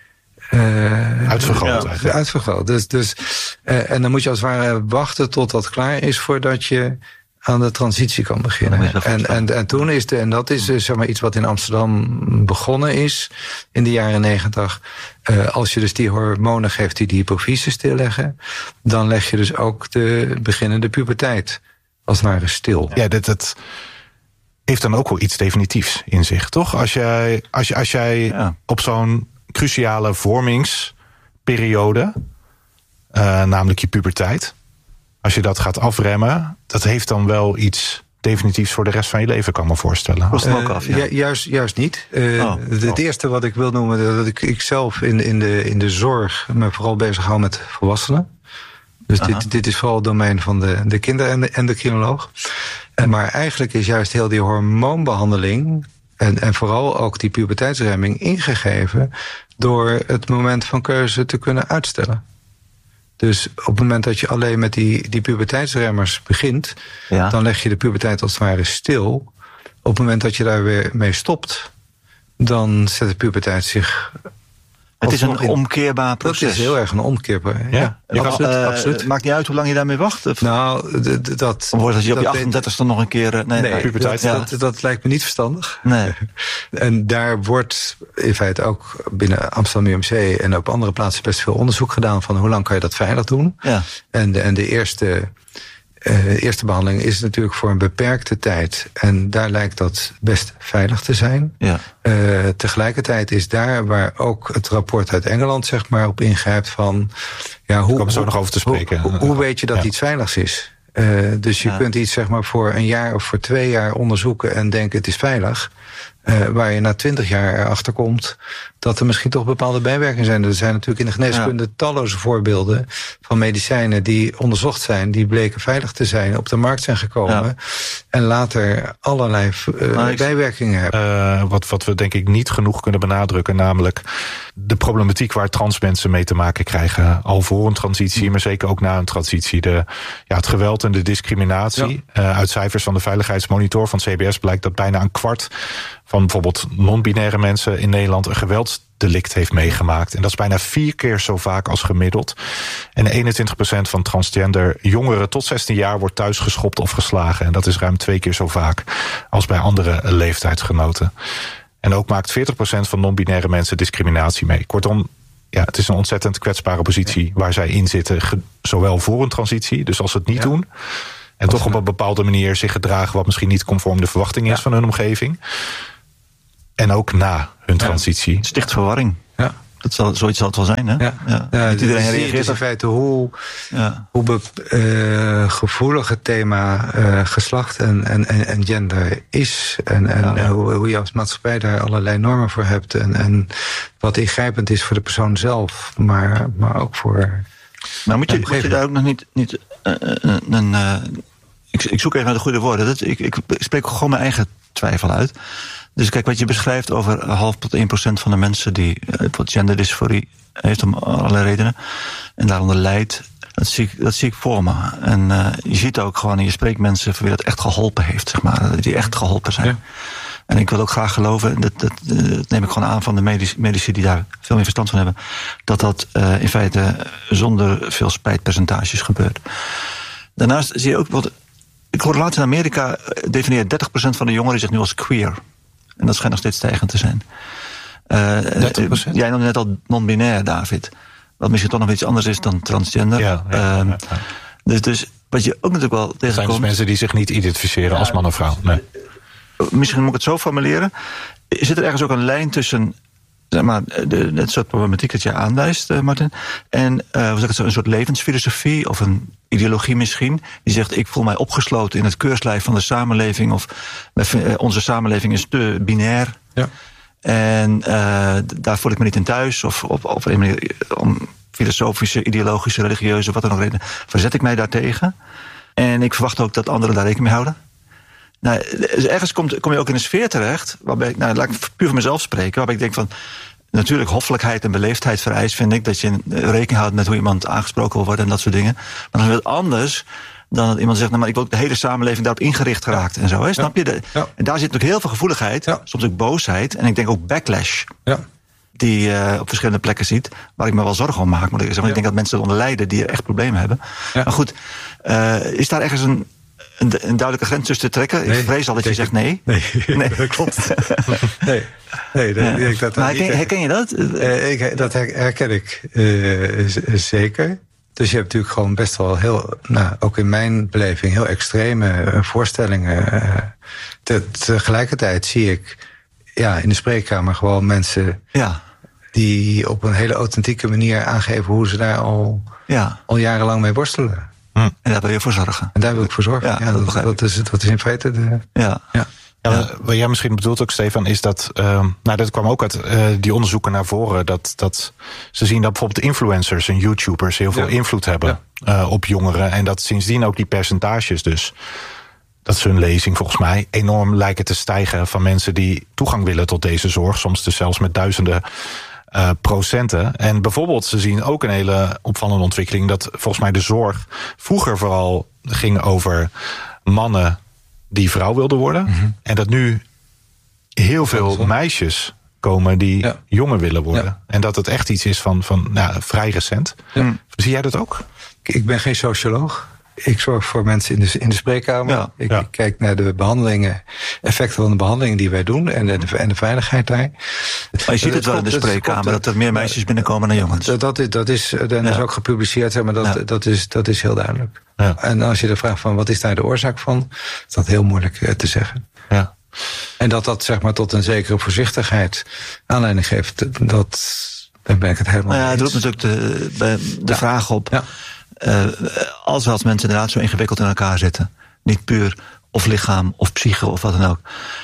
Uh, uitvergroot. Ja, uitvergroot. Dus, dus, uh, en dan moet je als het ware wachten tot dat klaar is voordat je aan de transitie kan beginnen. En, en, en toen is de, en dat is dus, zeg maar, iets wat in Amsterdam begonnen is in de jaren negentig. Uh, als je dus die hormonen geeft die de hypofyse stilleggen, dan leg je dus ook de beginnende puberteit als het ware stil. Ja, dit het heeft dan ook wel iets definitiefs in zich, toch? Als jij, als, je, als jij ja. op zo'n cruciale vormingsperiode, uh, namelijk je puberteit, als je dat gaat afremmen, dat heeft dan wel iets definitiefs voor de rest van je leven, kan ik me voorstellen. Was het ook af, ja? Uh, ju- juist, juist niet. Uh, oh. Het oh. eerste wat ik wil noemen, dat ik, ik zelf in, in, de, in de zorg me vooral bezig hou met volwassenen. Dus dit, dit is vooral het domein van de, de kinder- en de endocrinoloog. En maar eigenlijk is juist heel die hormoonbehandeling en, en vooral ook die puberteitsremming ingegeven door het moment van keuze te kunnen uitstellen. Dus op het moment dat je alleen met die, die puberteitsremmers begint, ja. dan leg je de puberteit als het ware stil. Op het moment dat je daar weer mee stopt, dan zet de puberteit zich. Het is een in. omkeerbaar proces. Dat is heel erg een omkeerbaar. Ja, ja. absoluut, uh, absoluut. Het maakt niet uit hoe lang je daarmee wacht. Of? Nou, d- d- dat. Of wordt het je op je achtendertigste nog een keer. Uh, nee, nee puberteit. Dat, ja. dat, dat lijkt me niet verstandig. Nee. En daar wordt in feite ook binnen Amsterdam U M C en op andere plaatsen best veel onderzoek gedaan van hoe lang kan je dat veilig doen. Ja. En, de, en de eerste. Uh, de eerste behandeling is natuurlijk voor een beperkte tijd. En daar lijkt dat best veilig te zijn. Ja. Uh, tegelijkertijd is daar waar ook het rapport uit Engeland zeg maar op ingrijpt van. Ja, hoe, komen zo nog over te spreken. Hoe, hoe, hoe weet je dat ja. iets veiligs is? Uh, dus je ja. kunt iets zeg maar voor een jaar of voor twee jaar onderzoeken en denken het is veilig. Uh, waar je na twintig jaar erachter komt dat er misschien toch bepaalde bijwerkingen zijn. Er zijn natuurlijk in de geneeskunde ja. talloze voorbeelden van medicijnen die onderzocht zijn, die bleken veilig te zijn, op de markt zijn gekomen ja. en later allerlei uh, bijwerkingen hebben. Uh, wat, wat we denk ik niet genoeg kunnen benadrukken, namelijk de problematiek waar trans mensen mee te maken krijgen, al voor een transitie, maar zeker ook na een transitie. De, ja, het geweld en de discriminatie. Ja. Uh, uit cijfers van de Veiligheidsmonitor van C B S blijkt dat bijna een kwart van bijvoorbeeld non-binaire mensen in Nederland een geweldsdelict heeft meegemaakt. En dat is bijna vier keer zo vaak als gemiddeld. En eenentwintig procent van transgender jongeren tot zestien jaar wordt thuis geschopt of geslagen. En dat is ruim twee keer zo vaak als bij andere leeftijdsgenoten. En ook maakt veertig procent van non-binaire mensen discriminatie mee. Kortom, ja, het is een ontzettend kwetsbare positie waar zij in zitten, ge- zowel voor een transitie, dus als ze het niet ja. doen, en toch op een bepaalde manier zich gedragen wat misschien niet conform de verwachting is ja. van hun omgeving. En ook na hun transitie. Het sticht verwarring. Ja. Dat zal, zoiets zal het wel zijn, hè? Ja, ja. ja niet iedereen reageert. Het is in feite hoe, ja. hoe be, uh, gevoelig het thema uh, geslacht en, en, en gender is. En, en ja, ja. Hoe, hoe je als maatschappij daar allerlei normen voor hebt. En, en wat ingrijpend is voor de persoon zelf, maar, maar ook voor. Maar moet je, moet je daar ook nog niet. niet uh, uh, uh, uh, ik, ik zoek even naar de goede woorden. Dat, ik, ik spreek gewoon mijn eigen twijfel uit. Dus kijk, wat je beschrijft over half tot één procent van de mensen die uh, genderdysforie heeft om allerlei redenen en daaronder lijdt, dat zie ik, dat zie ik voor me. En uh, je ziet ook gewoon, en je spreekt mensen voor wie dat echt geholpen heeft, zeg maar, die echt geholpen zijn. Ja. En ik wil ook graag geloven, dat, dat, dat neem ik gewoon aan van de medici, medici die daar veel meer verstand van hebben, dat dat uh, in feite zonder veel spijtpercentages gebeurt. Daarnaast zie je ook wat. Ik hoorde laatst in Amerika definieert dertig procent van de jongeren zich nu als queer. En dat schijnt nog steeds stijgend te zijn. Uh, dertig procent? Jij noemde net al non-binair, David. Wat misschien toch nog iets anders is dan transgender. Ja, ja, um, ja, ja. Dus, dus wat je ook natuurlijk wel tegenkomt. Er zijn dus mensen die zich niet identificeren ja, als man of vrouw. Nee. Misschien moet ik het zo formuleren. Zit er ergens ook een lijn tussen, zeg maar, de, het soort problematiek dat je aanwijst, uh, Martin, en uh, hoe zeg ik het zo, een soort levensfilosofie of een ideologie misschien, die zegt ik voel mij opgesloten in het keurslijf van de samenleving, of uh, onze samenleving is te binair. Ja. En uh, daar voel ik me niet in thuis, of op, op een manier om filosofische, ideologische, religieuze, wat dan ook reden, verzet ik mij daartegen. En ik verwacht ook dat anderen daar rekening mee houden. Nou, dus ergens kom, kom je ook in een sfeer terecht, waarbij ik, nou, laat ik puur voor mezelf spreken, waarbij ik denk van, natuurlijk hoffelijkheid en beleefdheid vereist, vind ik, dat je rekening houdt met hoe iemand aangesproken wil worden en dat soort dingen. Maar dat is wel anders dan dat iemand zegt, nou, maar ik wil ook de hele samenleving daarop ingericht geraakt en zo. Hè? Snap je? De, ja. En daar zit natuurlijk heel veel gevoeligheid, ja. soms ook boosheid en ik denk ook backlash. Ja. Die je uh, op verschillende plekken ziet, waar ik me wel zorgen om maak. Maar ik, ja. ik denk dat mensen eronder lijden die er echt problemen hebben. Ja. Maar goed, uh, is daar ergens een, een, een duidelijke grens tussen te trekken? Nee, ik vrees al dat je zegt nee. Nee, nee. Dat klopt. nee, nee dat, ja. ik dat maar herken, herken je dat? Uh, ik, dat herken ik uh, z- zeker. Dus je hebt natuurlijk gewoon best wel heel, nou, ook in mijn beleving, heel extreme uh, voorstellingen. Uh, te, tegelijkertijd zie ik ja, in de spreekkamer gewoon mensen ja. die op een hele authentieke manier aangeven hoe ze daar al, ja. al jarenlang mee worstelen. Hm. En daar wil je voor zorgen. En daar wil ik voor zorgen. Ja, ja, dat, dat, dat, is, dat is in feite de. Ja. ja. Ja, ja. Wat jij misschien bedoelt ook, Stefan, is dat, uh, nou, dat kwam ook uit uh, die onderzoeken naar voren, dat, dat ze zien dat bijvoorbeeld influencers en YouTubers heel veel ja. invloed hebben ja. uh, op jongeren. En dat sindsdien ook die percentages dus dat is hun lezing volgens mij, enorm lijken te stijgen van mensen die toegang willen tot deze zorg. Soms dus zelfs met duizenden uh, procenten. En bijvoorbeeld, ze zien ook een hele opvallende ontwikkeling, dat volgens mij de zorg vroeger vooral ging over mannen die vrouw wilden worden. Mm-hmm. En dat nu heel veel meisjes komen die ja. jongen willen worden. Ja. En dat het echt iets is van, van nou, vrij recent. Ja. Zie jij dat ook? Ik ben geen socioloog. Ik zorg voor mensen in de, in de spreekkamer. Ja, ik, ja. ik kijk naar de behandelingen, effecten van de behandelingen die wij doen en de, en de veiligheid daar. Maar je ziet het wel in de spreekkamer, dat, dat er meer meisjes binnenkomen dan jongens. Dat, dat, is, dat is, dat ja. is ook gepubliceerd, zeg maar dat, ja. dat, is, dat is heel duidelijk. Ja. En als je de vraag van wat is daar de oorzaak van, is dat heel moeilijk uh, te zeggen. Ja. En dat dat zeg maar tot een zekere voorzichtigheid aanleiding geeft, dat, daar ben ik het helemaal nou ja, mee eens. Het roept natuurlijk de, de ja. vraag op. Ja. Uh, als we als mensen inderdaad zo ingewikkeld in elkaar zitten, niet puur of lichaam of psyche of wat dan ook,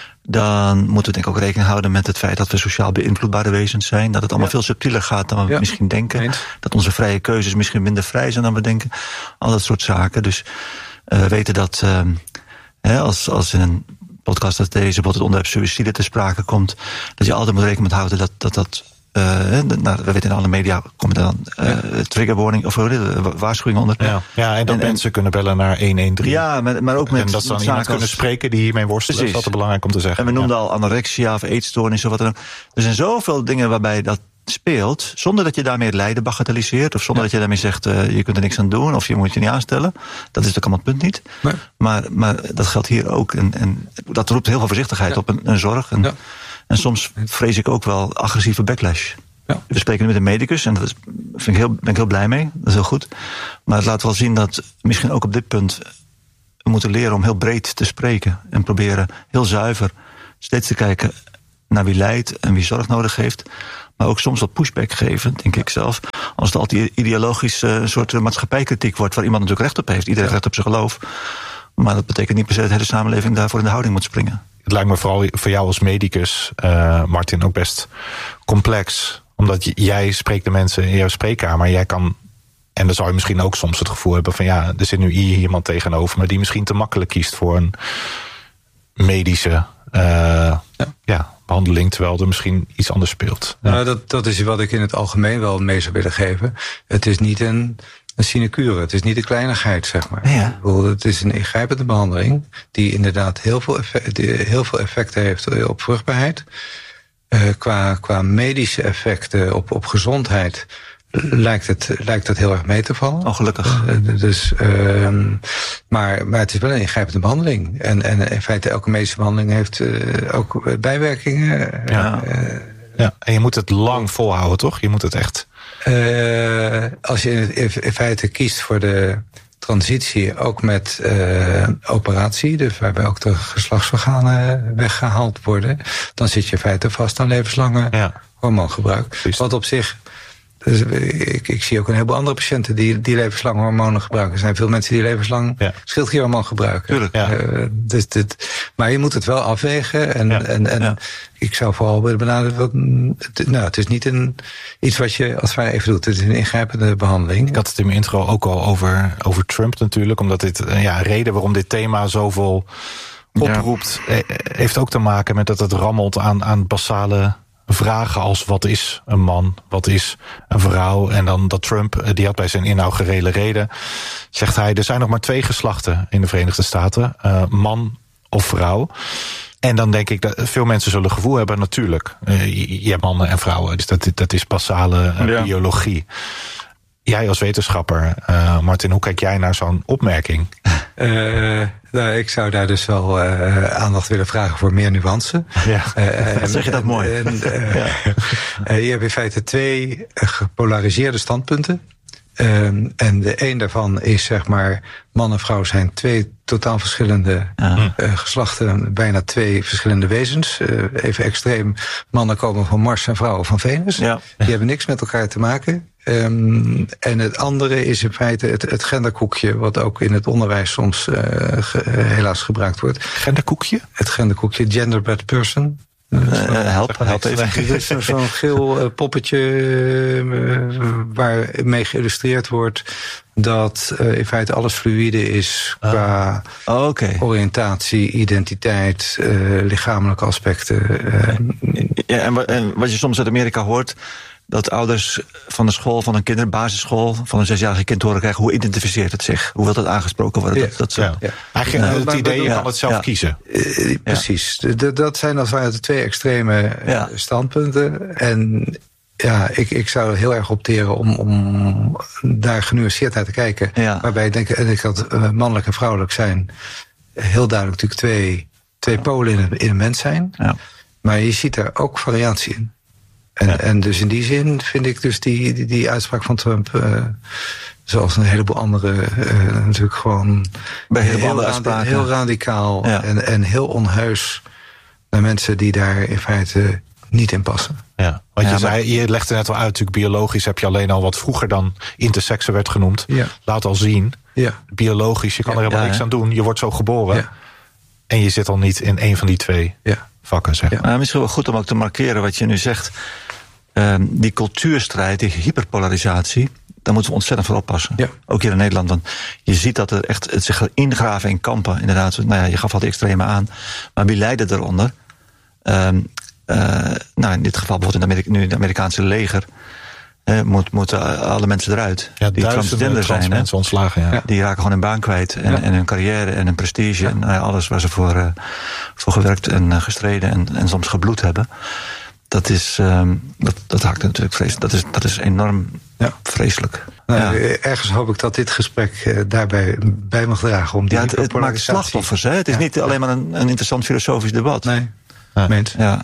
dan moeten we denk ik ook rekening houden met het feit dat we sociaal beïnvloedbare wezens zijn. Dat het allemaal ja. veel subtieler gaat dan we ja. misschien denken. Eens. Dat onze vrije keuzes misschien minder vrij zijn dan we denken. Al dat soort zaken. Dus uh, we weten dat uh, hè, als, als in een podcast als deze bijvoorbeeld het onderwerp suïcide te sprake komt, dat je altijd moet rekening met houden dat dat... dat Uh, nou, we weten in alle media komen er dan uh, ja. triggerwarning of uh, waarschuwingen onder. Ja, ja en dat en, mensen kunnen bellen naar een een drie. Ja, maar, maar ook met en dat ze dan iemand als... kunnen spreken die hiermee worstelen. Precies. Dat is belangrijk om te zeggen. En we noemden ja. al anorexia of eetstoornis of wat dan ook. Er zijn zoveel dingen waarbij dat speelt, zonder dat je daarmee het lijden bagatelliseert, of zonder ja. dat je daarmee zegt, uh, je kunt er niks aan doen, of je moet je niet aanstellen. Dat is natuurlijk allemaal het punt niet. Nee. Maar, maar dat geldt hier ook. En, en dat roept heel veel voorzichtigheid ja. op een, een zorg. En, ja. En soms vrees ik ook wel agressieve backlash. Ja. We spreken nu met een medicus en daar ben ik heel, ben ik heel blij mee. Dat is heel goed. Maar het laat wel zien dat misschien ook op dit punt we moeten leren om heel breed te spreken. En proberen heel zuiver steeds te kijken naar wie lijdt en wie zorg nodig heeft. Maar ook soms wat pushback geven, denk ik zelf. Als het altijd ideologisch uh, een soort maatschappijkritiek wordt, waar iemand natuurlijk recht op heeft. Iedereen heeft recht op zijn geloof. Maar dat betekent niet per se dat de hele samenleving daarvoor in de houding moet springen. Het lijkt me vooral voor jou als medicus, uh, Martin, ook best complex. Omdat jij spreekt de mensen in jouw spreekkamer. Jij kan, en dan zou je misschien ook soms het gevoel hebben van ja, er zit nu hier iemand tegenover me die misschien te makkelijk kiest voor een medische uh, ja. Ja, behandeling, terwijl er misschien iets anders speelt. Ja. Nou, dat, dat is wat ik in het algemeen wel mee zou willen geven. Het is niet een... Een sinecure, het is niet een kleinigheid, zeg maar. Ja. Het is een ingrijpende behandeling die inderdaad heel veel effect, heel veel effecten heeft op vruchtbaarheid. Uh, qua, qua medische effecten op, op gezondheid lijkt het, lijkt het heel erg mee te vallen. Oh, gelukkig. Uh, dus, uh, maar, maar het is wel een ingrijpende behandeling. En, en in feite elke medische behandeling heeft uh, ook bijwerkingen. Ja. Uh, ja. En je moet het lang volhouden, toch? Je moet het echt... Uh, als je in feite kiest voor de transitie, ook met uh, operatie, dus waarbij ook de geslachtsorganen weggehaald worden, dan zit je in feite vast aan levenslange ja. hormoongebruik. Precies. Wat op zich, dus ik, ik zie ook een heleboel andere patiënten die, die levenslang hormonen gebruiken. Er zijn veel mensen die levenslang ja. schildklierhormoon gebruiken. Tuurlijk, ja. uh, dus dit, maar je moet het wel afwegen. En, ja. en, en ja. ik zou vooral willen benadrukken, nou, het is niet een, iets wat je als het ware even doet. Het is een ingrijpende behandeling. Ik had het in mijn intro ook al over, over Trump natuurlijk. Omdat dit, ja, reden waarom dit thema zoveel oproept, ja. heeft ook te maken met dat het rammelt aan, aan basale vragen als wat is een man, wat is een vrouw. En dan dat Trump, die had bij zijn inaugurele reden, zegt hij, er zijn nog maar twee geslachten in de Verenigde Staten. Uh, man of vrouw. En dan denk ik dat veel mensen zullen gevoel hebben, natuurlijk. Uh, je, je hebt mannen en vrouwen, dus dat, dat is basale uh, ja. biologie. Jij als wetenschapper, uh, Martin, hoe kijk jij naar zo'n opmerking? Uh, nou, ik zou daar dus wel uh, aandacht willen vragen voor meer nuance. Ja, uh, en, zeg je dat en, mooi. En, uh, ja. uh, je hebt in feite twee gepolariseerde standpunten. Um, en de een daarvan is, zeg maar, man en vrouw zijn twee totaal verschillende uh, geslachten, bijna twee verschillende wezens. Uh, even extreem, mannen komen van Mars en vrouwen van Venus. Ja. Die hebben niks met elkaar te maken. Um, en het andere is in feite het, het genderkoekje, wat ook in het onderwijs soms uh, ge, helaas gebruikt wordt. Genderkoekje? Het genderkoekje, gender-bad person. Uh, help, help even. Er is zo'n geel uh, poppetje uh, waarmee geïllustreerd wordt dat uh, in feite alles fluïde is qua ah. oh, okay. oriëntatie, identiteit, uh, lichamelijke aspecten. Uh, ja, en, en wat je soms uit Amerika hoort, dat ouders van de school, van een kinderbasisschool, van een zesjarige kind horen krijgen, hoe identificeert het zich? Hoe wil dat aangesproken worden? Ja. Dat, dat ja. Ja. Eigenlijk uh, het idee, je kan het zelf ja. kiezen. Uh, precies. Ja. Dat zijn als het ware de twee extreme ja. standpunten. En ja, ik, ik zou heel erg opteren om, om daar genuanceerd naar te kijken. Ja. Waarbij ik denk, en ik dat uh, mannelijk en vrouwelijk zijn heel duidelijk natuurlijk twee, twee polen in een, in een mens zijn. Ja. Maar je ziet er ook variatie in. En, ja. en dus in die zin vind ik dus die, die, die uitspraak van Trump, uh, zoals een heleboel andere, uh, natuurlijk gewoon Bij heel, andere radi- heel radicaal ja. en, en heel onheus naar mensen die daar in feite niet in passen. Ja, want ja, je, zei, je legde net al uit, natuurlijk biologisch heb je alleen al wat vroeger dan interseksen werd genoemd. Ja. Laat al zien, ja. biologisch, je kan ja, er helemaal ja, niks ja. aan doen. Je wordt zo geboren ja. en je zit al niet in een van die twee ja. vakken. Zeg. Ja. Nou, misschien wel goed om ook te markeren wat je nu zegt. Uh, die cultuurstrijd, die hyperpolarisatie, daar moeten we ontzettend voor oppassen. Ja. Ook hier in Nederland. Want je ziet dat er echt het zich gaat ingraven in kampen. Inderdaad, nou ja, je gaf al de extreme aan. Maar wie lijden eronder? Uh, uh, nou, in dit geval bijvoorbeeld in het Amerika- nu het Amerikaanse leger. Uh, moet, moeten alle mensen eruit. Ja, die transgender zijn. Mensen ontslagen, ja. Ja. Die raken gewoon hun baan kwijt. En, ja. en hun carrière en hun prestige. Ja. En nou ja, alles waar ze voor, uh, voor gewerkt en uh, gestreden en, en soms gebloed hebben. Dat is, um, dat, dat haakt natuurlijk vreselijk. Dat is, dat is enorm ja. vreselijk. Nou, ja. Ergens hoop ik dat dit gesprek uh, daarbij bij mag dragen. Om die ja, het, het maakt slachtoffers. Hè? Het is ja. niet alleen maar een, een interessant filosofisch debat. Nee, ja. meent. Ja.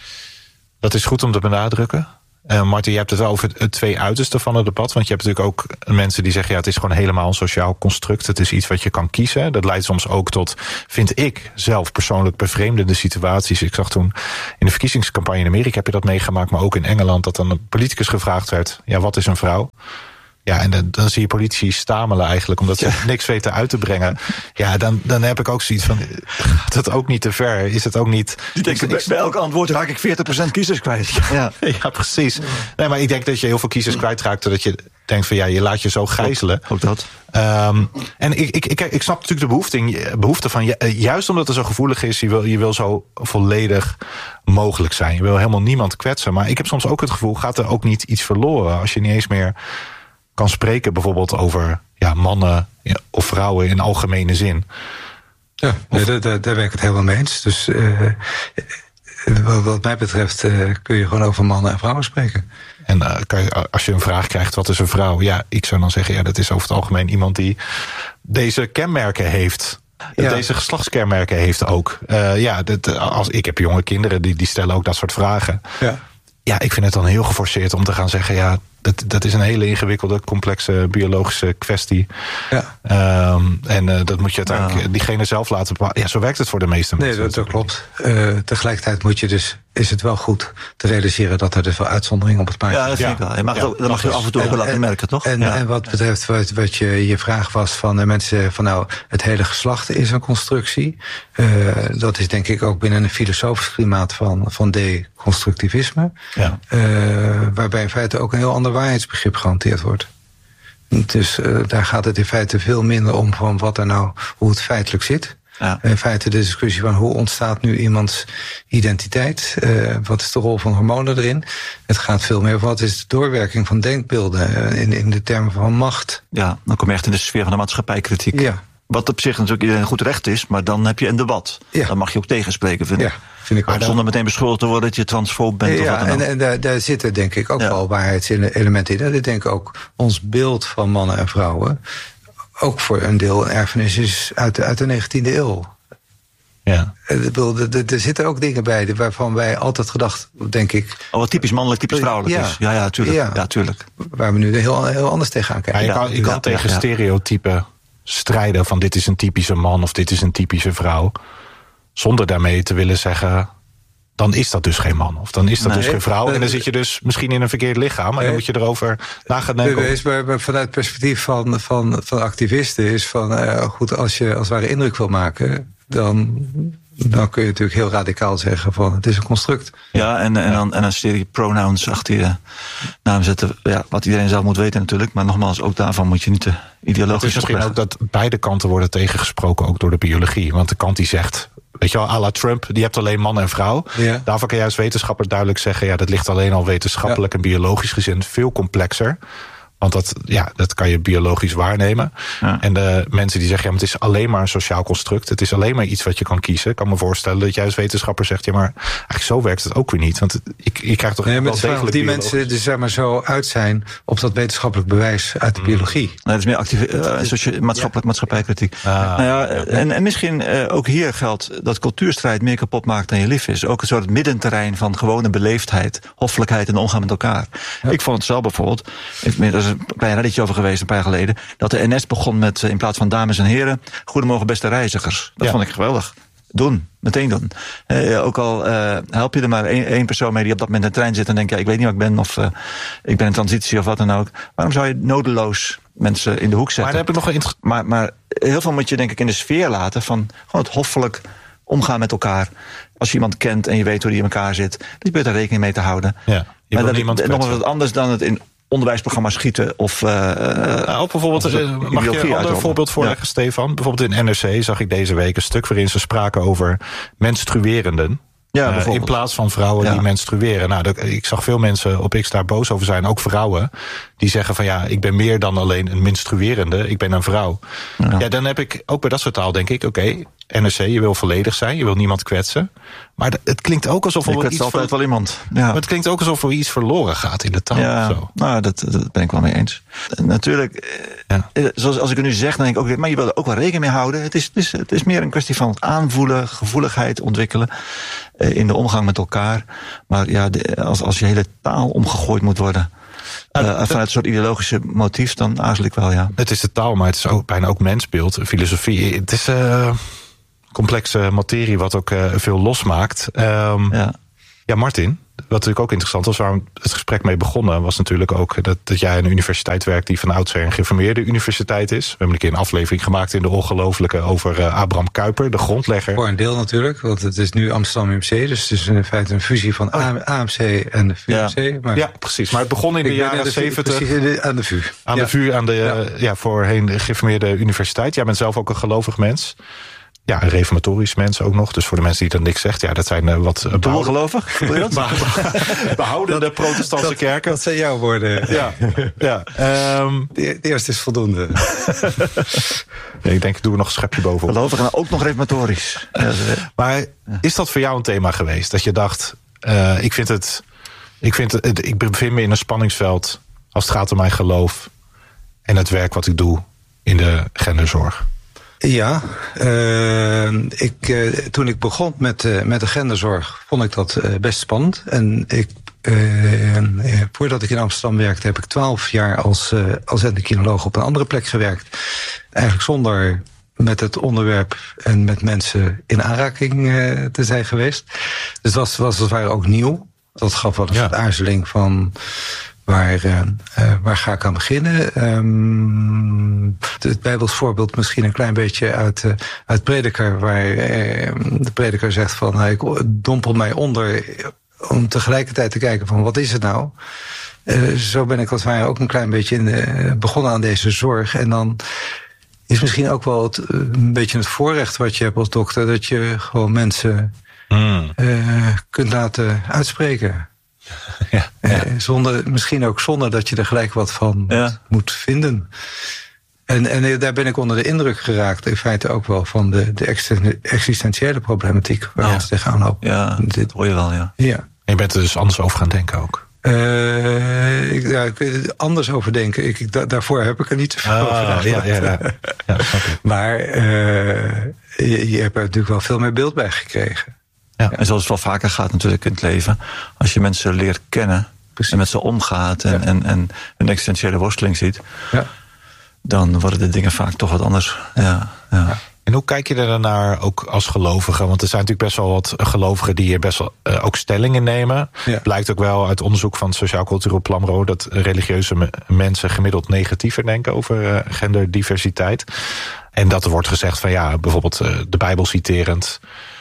Dat is goed om te benadrukken. Uh, Martin, je hebt het wel over het twee uitersten van het debat. Want je hebt natuurlijk ook mensen die zeggen, ja, het is gewoon helemaal een sociaal construct. Het is iets wat je kan kiezen. Dat leidt soms ook tot, vind ik zelf persoonlijk, bevreemdende situaties. Ik zag toen in de verkiezingscampagne in Amerika, heb je dat meegemaakt, maar ook in Engeland, dat dan een politicus gevraagd werd, ja, wat is een vrouw? Ja, en dan, dan zie je politici stamelen eigenlijk, omdat ze ja. niks weten uit te brengen. Ja, dan, dan heb ik ook zoiets van, gaat het ook niet te ver? Is het ook niet... Die denken, bij, bij elk antwoord raak ik veertig procent kiezers kwijt. Ja, ja, precies. Nee, maar ik denk dat je heel veel kiezers kwijtraakt, doordat je denkt van, ja, je laat je zo gijzelen. Ook dat. Um, en ik, ik, ik, ik snap natuurlijk de behoefte, behoefte van, juist omdat het zo gevoelig is, je wil, je wil zo volledig mogelijk zijn. Je wil helemaal niemand kwetsen. Maar ik heb soms ook het gevoel, gaat er ook niet iets verloren als je niet eens meer kan spreken bijvoorbeeld over ja, mannen of vrouwen in algemene zin. Ja, nee, daar, daar, daar ben ik het helemaal mee eens. Dus uh, wat mij betreft uh, kun je gewoon over mannen en vrouwen spreken. En uh, kan je, als je een vraag krijgt, wat is een vrouw? Ja, ik zou dan zeggen, ja, dat is over het algemeen iemand die deze kenmerken heeft. Ja. Deze geslachtskenmerken heeft ook. Uh, ja, dat, als, ik heb jonge kinderen, die, die stellen ook dat soort vragen. Ja. Ja, ik vind het dan heel geforceerd om te gaan zeggen, ja, dat, dat is een hele ingewikkelde, complexe biologische kwestie. Ja. Um, en uh, dat moet je uiteindelijk ja. diegene zelf laten bepalen. Ja, zo werkt het voor de meeste mensen. Nee, dat, dat klopt. Uh, tegelijkertijd moet je dus, is het wel goed te realiseren dat er dus wel uitzonderingen op het paard zijn. Ja, dat vind ik wel. Je mag, ja, ook, dat mag je af en toe ook wel laten merken, toch? En, ja. en wat betreft wat, wat je, je vraag was van de mensen van nou, het hele geslacht is een constructie. Uh, dat is denk ik ook binnen een filosofisch klimaat van, van deconstructivisme. Ja. Uh, waarbij in feite ook een heel ander waarheidsbegrip gehanteerd wordt. Dus uh, daar gaat het in feite veel minder om van wat er nou, hoe het feitelijk zit. Ja. In feite de discussie van hoe ontstaat nu iemands identiteit? Uh, wat is de rol van hormonen erin? Het gaat veel meer over wat is de doorwerking van denkbeelden uh, in, in de termen van macht. Ja, dan kom je echt in de sfeer van de maatschappijkritiek. Ja. Wat op zich natuurlijk iedereen goed recht is, maar dan heb je een debat. Ja. Dan mag je ook tegenspreken, vind ik. Ja, vind ik maar zonder meteen beschuldigd te worden dat je transfoob bent. Ja, of wat dan ook. en, en daar, daar zitten denk ik ook ja. wel waarheidselementen in. Ik denk ook ons beeld van mannen en vrouwen ook voor een deel een erfenis is uit de, uit de negentiende eeuw. Ja. Er zitten ook dingen bij waarvan wij altijd gedacht, denk ik. Oh, wat typisch mannelijk, typisch vrouwelijk ja. is. Ja, ja, tuurlijk. Ja. ja, tuurlijk. Waar we nu heel, heel anders tegenaan kijken. Ja, je kan, je kan ja, tegen ja, stereotypen strijden van dit is een typische man of dit is een typische vrouw. Zonder daarmee te willen zeggen, dan is dat dus geen man. Of dan is dat nee, dus geen vrouw. En dan zit je dus misschien in een verkeerd lichaam. Maar nee, dan moet je erover na gaan denken. Maar, maar vanuit het perspectief van, van, van activisten is van, uh, goed, als je als het ware indruk wil maken, dan dan kun je natuurlijk heel radicaal zeggen van het is een construct. Ja, en, en, dan, en een serie pronouns achter je naam zetten. Ja, wat iedereen zelf moet weten natuurlijk. Maar nogmaals, ook daarvan moet je niet te ideologisch Het is misschien opleggen. ook dat beide kanten worden tegengesproken, ook door de biologie. Want de kant die zegt, weet je wel, à la Trump, die hebt alleen man en vrouw. Ja. Daarvan kan juist wetenschappers duidelijk zeggen, ja, dat ligt alleen al wetenschappelijk ja. en biologisch gezien veel complexer. Want dat, ja, dat kan je biologisch waarnemen. Ja. En de mensen die zeggen, ja, maar het is alleen maar een sociaal construct. Het is alleen maar iets wat je kan kiezen. Ik kan me voorstellen dat jij als wetenschapper zegt, ja, maar eigenlijk zo werkt het ook weer niet. Want ik, ik krijg toch nee, wel degelijk die biologisch. mensen die zeg maar zo uit zijn op dat wetenschappelijk bewijs uit de mm. biologie. Nee, dat is meer actief, uh, socia- maatschappelijk ja. maatschappijkritiek. Ah, nou ja, ja. En, en misschien uh, ook hier geldt dat cultuurstrijd meer kapot maakt dan je lief is. Ook een soort middenterrein van gewone beleefdheid, hoffelijkheid en omgaan met elkaar. Ja. Ik vond het zelf bijvoorbeeld, ik, er is een klein redditje over geweest een paar jaar geleden, dat de N S begon met, in plaats van dames en heren, goedemorgen beste reizigers. Dat ja. vond ik geweldig. Doen, meteen doen. Uh, ook al uh, help je er maar één, één persoon mee die op dat moment in de trein zit en denkt, ja, ik weet niet waar ik ben, of uh, ik ben in transitie of wat dan ook. Waarom zou je nodeloos mensen in de hoek zetten? Maar, heb ik nog een int- maar, maar heel veel moet je denk ik in de sfeer laten van gewoon het hoffelijk omgaan met elkaar. Als je iemand kent en je weet hoe die in elkaar zit, dan je daar rekening mee te houden. Ja, maar dat is nog wat anders dan het in onderwijsprogramma's schieten of uh, nou, bijvoorbeeld, of uh, mag je een ander voorbeeld voorleggen, ja. Stefan? Bijvoorbeeld in N R C zag ik deze week een stuk waarin ze spraken over menstruerenden. Ja, uh, in plaats van vrouwen ja. die menstrueren. Nou, dat, ik zag veel mensen op X daar boos over zijn, ook vrouwen, die zeggen van ja, ik ben meer dan alleen een menstruerende, ik ben een vrouw. Ja, ja dan heb ik ook bij dat soort taal denk ik, oké, okay, N R C, je wil volledig zijn, je wil niemand kwetsen. Maar d- het klinkt ook alsof er je iets altijd ver... wel iemand. Ja. Maar het klinkt ook alsof er iets verloren gaat in de taal. Ja, zo. Nou, dat, dat ben ik wel mee eens. Natuurlijk, ja. zoals als ik het nu zeg, dan denk ik ook, maar je wil er ook wel rekening mee houden. Het is, het is, het is meer een kwestie van het aanvoelen, gevoeligheid ontwikkelen uh, in de omgang met elkaar. Maar ja, de, als, als je hele taal omgegooid moet worden, Uh, uh, vanuit een soort ideologische motief, dan aarzel ik wel, ja. Het is de taal, maar het is ook bijna ook mensbeeld, filosofie. Het is uh, complexe materie wat ook uh, veel losmaakt. Um, ja. ja, Martin, wat natuurlijk ook interessant was, waar we het gesprek mee begonnen, was natuurlijk ook dat, dat jij aan een universiteit werkt die van oudsher een gereformeerde universiteit is. We hebben een keer een aflevering gemaakt in de Ongelooflijke over uh, Abraham Kuyper, de grondlegger. Voor een deel natuurlijk, want het is nu Amsterdam U M C, dus het is in feite een fusie van oh. A M C en de V U M C. Ja. Maar ja, precies. Maar het begon in de jaren zeventig. Aan de V U. Aan ja. de V U, aan de ja. Ja, voorheen de gereformeerde universiteit. Jij bent zelf ook een gelovig mens. Ja, een reformatorisch mens ook nog. Dus voor de mensen die dat niks zegt, ja, dat zijn uh, wat... Uh, Doorgelovig? Behoudende protestantse dat, kerken. Dat zijn jouw woorden. Ja, ja. Um, de, de eerste is voldoende. nee, ik denk, ik doe er nog een schepje bovenop. Gelovig en ook nog reformatorisch. Maar is dat voor jou een thema geweest? Dat je dacht, uh, ik vind het... Ik, vind het, ik bevind me in een spanningsveld als het gaat om mijn geloof en het werk wat ik doe in de genderzorg. Ja, uh, ik, uh, toen ik begon met, uh, met de genderzorg vond ik dat uh, best spannend. En ik, uh, uh, voordat ik in Amsterdam werkte heb ik twaalf jaar als, uh, als endocrinoloog op een andere plek gewerkt. Eigenlijk zonder met het onderwerp en met mensen in aanraking uh, te zijn geweest. Dus dat was, was als het ware ook nieuw. Dat gaf wel een ja. soort aarzeling van... Waar, uh, uh, waar ga ik aan beginnen? Um, het Bijbels voorbeeld misschien een klein beetje uit, uh, uit Prediker, waar uh, de prediker zegt van, uh, ik dompel mij onder om tegelijkertijd te kijken van, wat is het nou? Uh, zo ben ik als het ware ook een klein beetje in de, begonnen aan deze zorg. En dan is misschien ook wel het, een beetje het voorrecht wat je hebt als dokter, dat je gewoon mensen mm. uh, kunt laten uitspreken. Ja, ja. Zonder, misschien ook zonder dat je er gelijk wat van ja. moet vinden. En, en daar ben ik onder de indruk geraakt, in feite ook wel van de, de existentiële problematiek waar ja. we tegenaan lopen. Ja, dit hoor je wel, ja. ja. En je bent er dus anders over gaan denken ook? Uh, ik, ja, ik weet er anders over denken. Ik, ik, da, daarvoor heb ik er niet zoveel ah, over ja, ja, ja. ja, okay. Maar uh, je, je hebt er natuurlijk wel veel meer beeld bij gekregen. Ja, en zoals het wel vaker gaat natuurlijk in het leven, als je mensen leert kennen, precies, en met ze omgaat en, ja. en, en een existentiële worsteling ziet, ja. dan worden de dingen vaak toch wat anders. Ja, ja. Ja. En hoe kijk je er naar ook als gelovige? Want er zijn natuurlijk best wel wat gelovigen die hier best wel uh, ook stellingen nemen. Ja. Blijkt ook wel uit onderzoek van het Sociaal Cultureel Planbureau dat religieuze me- mensen gemiddeld negatiever denken over uh, genderdiversiteit. En dat er wordt gezegd van ja, bijvoorbeeld uh, de Bijbel citerend.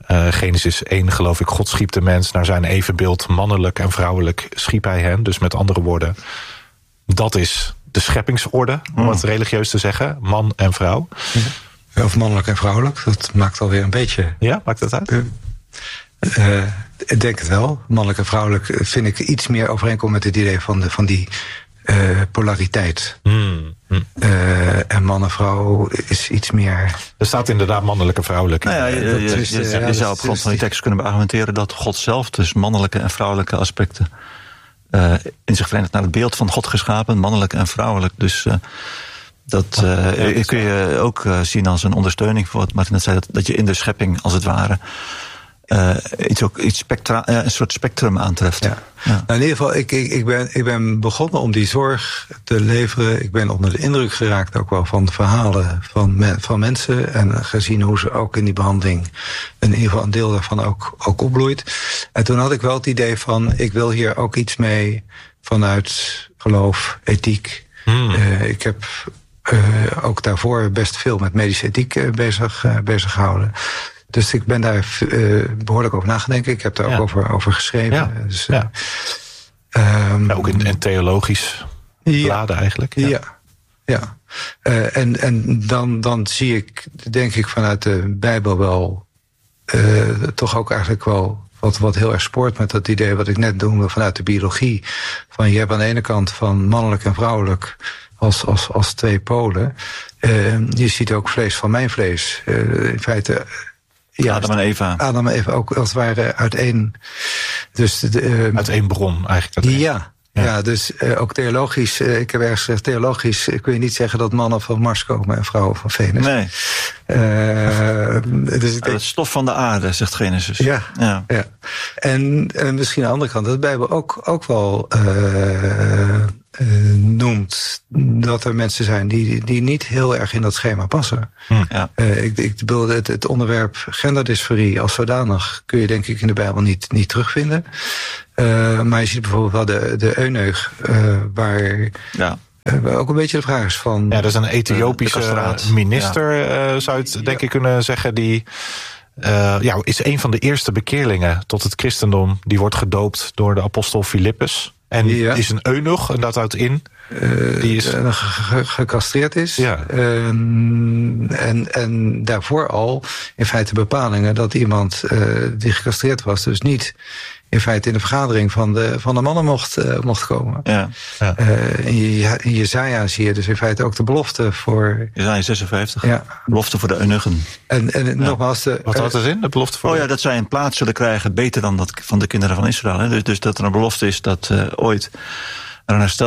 Uh, Genesis één, geloof ik, God schiep de mens naar zijn evenbeeld. Mannelijk en vrouwelijk schiep hij hen. Dus met andere woorden, dat is de scheppingsorde, om het religieus te zeggen. Man en vrouw. Of mannelijk en vrouwelijk, dat maakt alweer een beetje... Ja, maakt dat uit? Uh, uh, ik denk het wel. Mannelijk en vrouwelijk vind ik iets meer overeenkomen met het idee van, de, van die uh, polariteit. Hmm. Hmm. Uh, en man en vrouw is iets meer... Er staat inderdaad mannelijk en vrouwelijk. Nou ja, je, je, je, je, je, je zou op grond van die tekst kunnen beargumenteren dat God zelf dus mannelijke en vrouwelijke aspecten uh, in zich verenigt naar het beeld van God geschapen, mannelijk en vrouwelijk. Dus uh, dat uh, ja, dat kun je ook uh, zien als een ondersteuning voor wat Martin net zei, dat, dat je in de schepping als het ware Uh, iets ook iets spectra, uh, een soort spectrum aantreft. Ja. Ja. Nou, in ieder geval, ik, ik, ik, ben, ik ben begonnen om die zorg te leveren. Ik ben onder de indruk geraakt ook wel van de verhalen van, me, van mensen. En gezien hoe ze ook in die behandeling, in ieder geval een deel daarvan ook, ook opbloeit. En toen had ik wel het idee van, ik wil hier ook iets mee vanuit geloof, ethiek. Hmm. Uh, ik heb uh, ook daarvoor best veel met medische ethiek uh, bezig, uh, bezig gehouden. Dus ik ben daar uh, behoorlijk over nagedenken. Ik heb daar ja. ook over, over geschreven. Ja. Dus, uh, ja. Um, ja, ook in, in theologisch bladen ja. eigenlijk. Ja, ja. ja. Uh, en en dan, dan zie ik, denk ik, vanuit de Bijbel wel uh, toch ook eigenlijk wel wat, wat heel erg spoort met dat idee wat ik net noemde vanuit de biologie. Van je hebt aan de ene kant van mannelijk en vrouwelijk als, als, als twee polen. Uh, je ziet ook vlees van mijn vlees. Uh, in feite... Ja, Adam en Eva. Adam en Eva ook als het ware uit één. Dus de, uh, uit één bron eigenlijk. Uit één. Ja, ja. ja, dus uh, ook theologisch. Uh, ik heb ergens gezegd, theologisch uh, kun je niet zeggen dat mannen van Mars komen en vrouwen van Venus. Nee. Uh, dus ik denk, het stof van de aarde, zegt Genesis. Ja, ja. ja. En, en misschien aan de andere kant, dat de Bijbel ook, ook wel uh, uh, noemt dat er mensen zijn die, die niet heel erg in dat schema passen. Hm, ja. uh, ik, ik bedoel, het, het onderwerp genderdysforie als zodanig kun je denk ik in de Bijbel niet, niet terugvinden. Uh, maar je ziet bijvoorbeeld wel de, de eunuch, uh, waar... Ja. Uh, ook een beetje de vraag is van... Ja, dat is een Ethiopische minister, ja. uh, zou je het denk ja. ik kunnen zeggen, die uh, ja, is een van de eerste bekeerlingen tot het christendom. Die wordt gedoopt door de apostel Filippus. En ja. is een eunuch, en dat houdt in... Uh, die is uh, ge- gecastreerd is. Ja. Uh, en, en daarvoor al in feite bepalingen dat iemand uh, die gecastreerd was, dus niet in feite in de vergadering van de, van de mannen mocht, uh, mocht komen. Ja. Ja. Uh, in, Je, in Jesaja zie je dus in feite ook de belofte voor... Jesaja zesenvijftig, ja. belofte voor de eunuchen. En, en ja. nogmaals... De, Wat houdt dat in, de belofte voor? Oh ja, dat zij een plaats zullen krijgen beter dan dat van de kinderen van Israël. Hè? Dus, dus dat er een belofte is dat uh, ooit er een herstel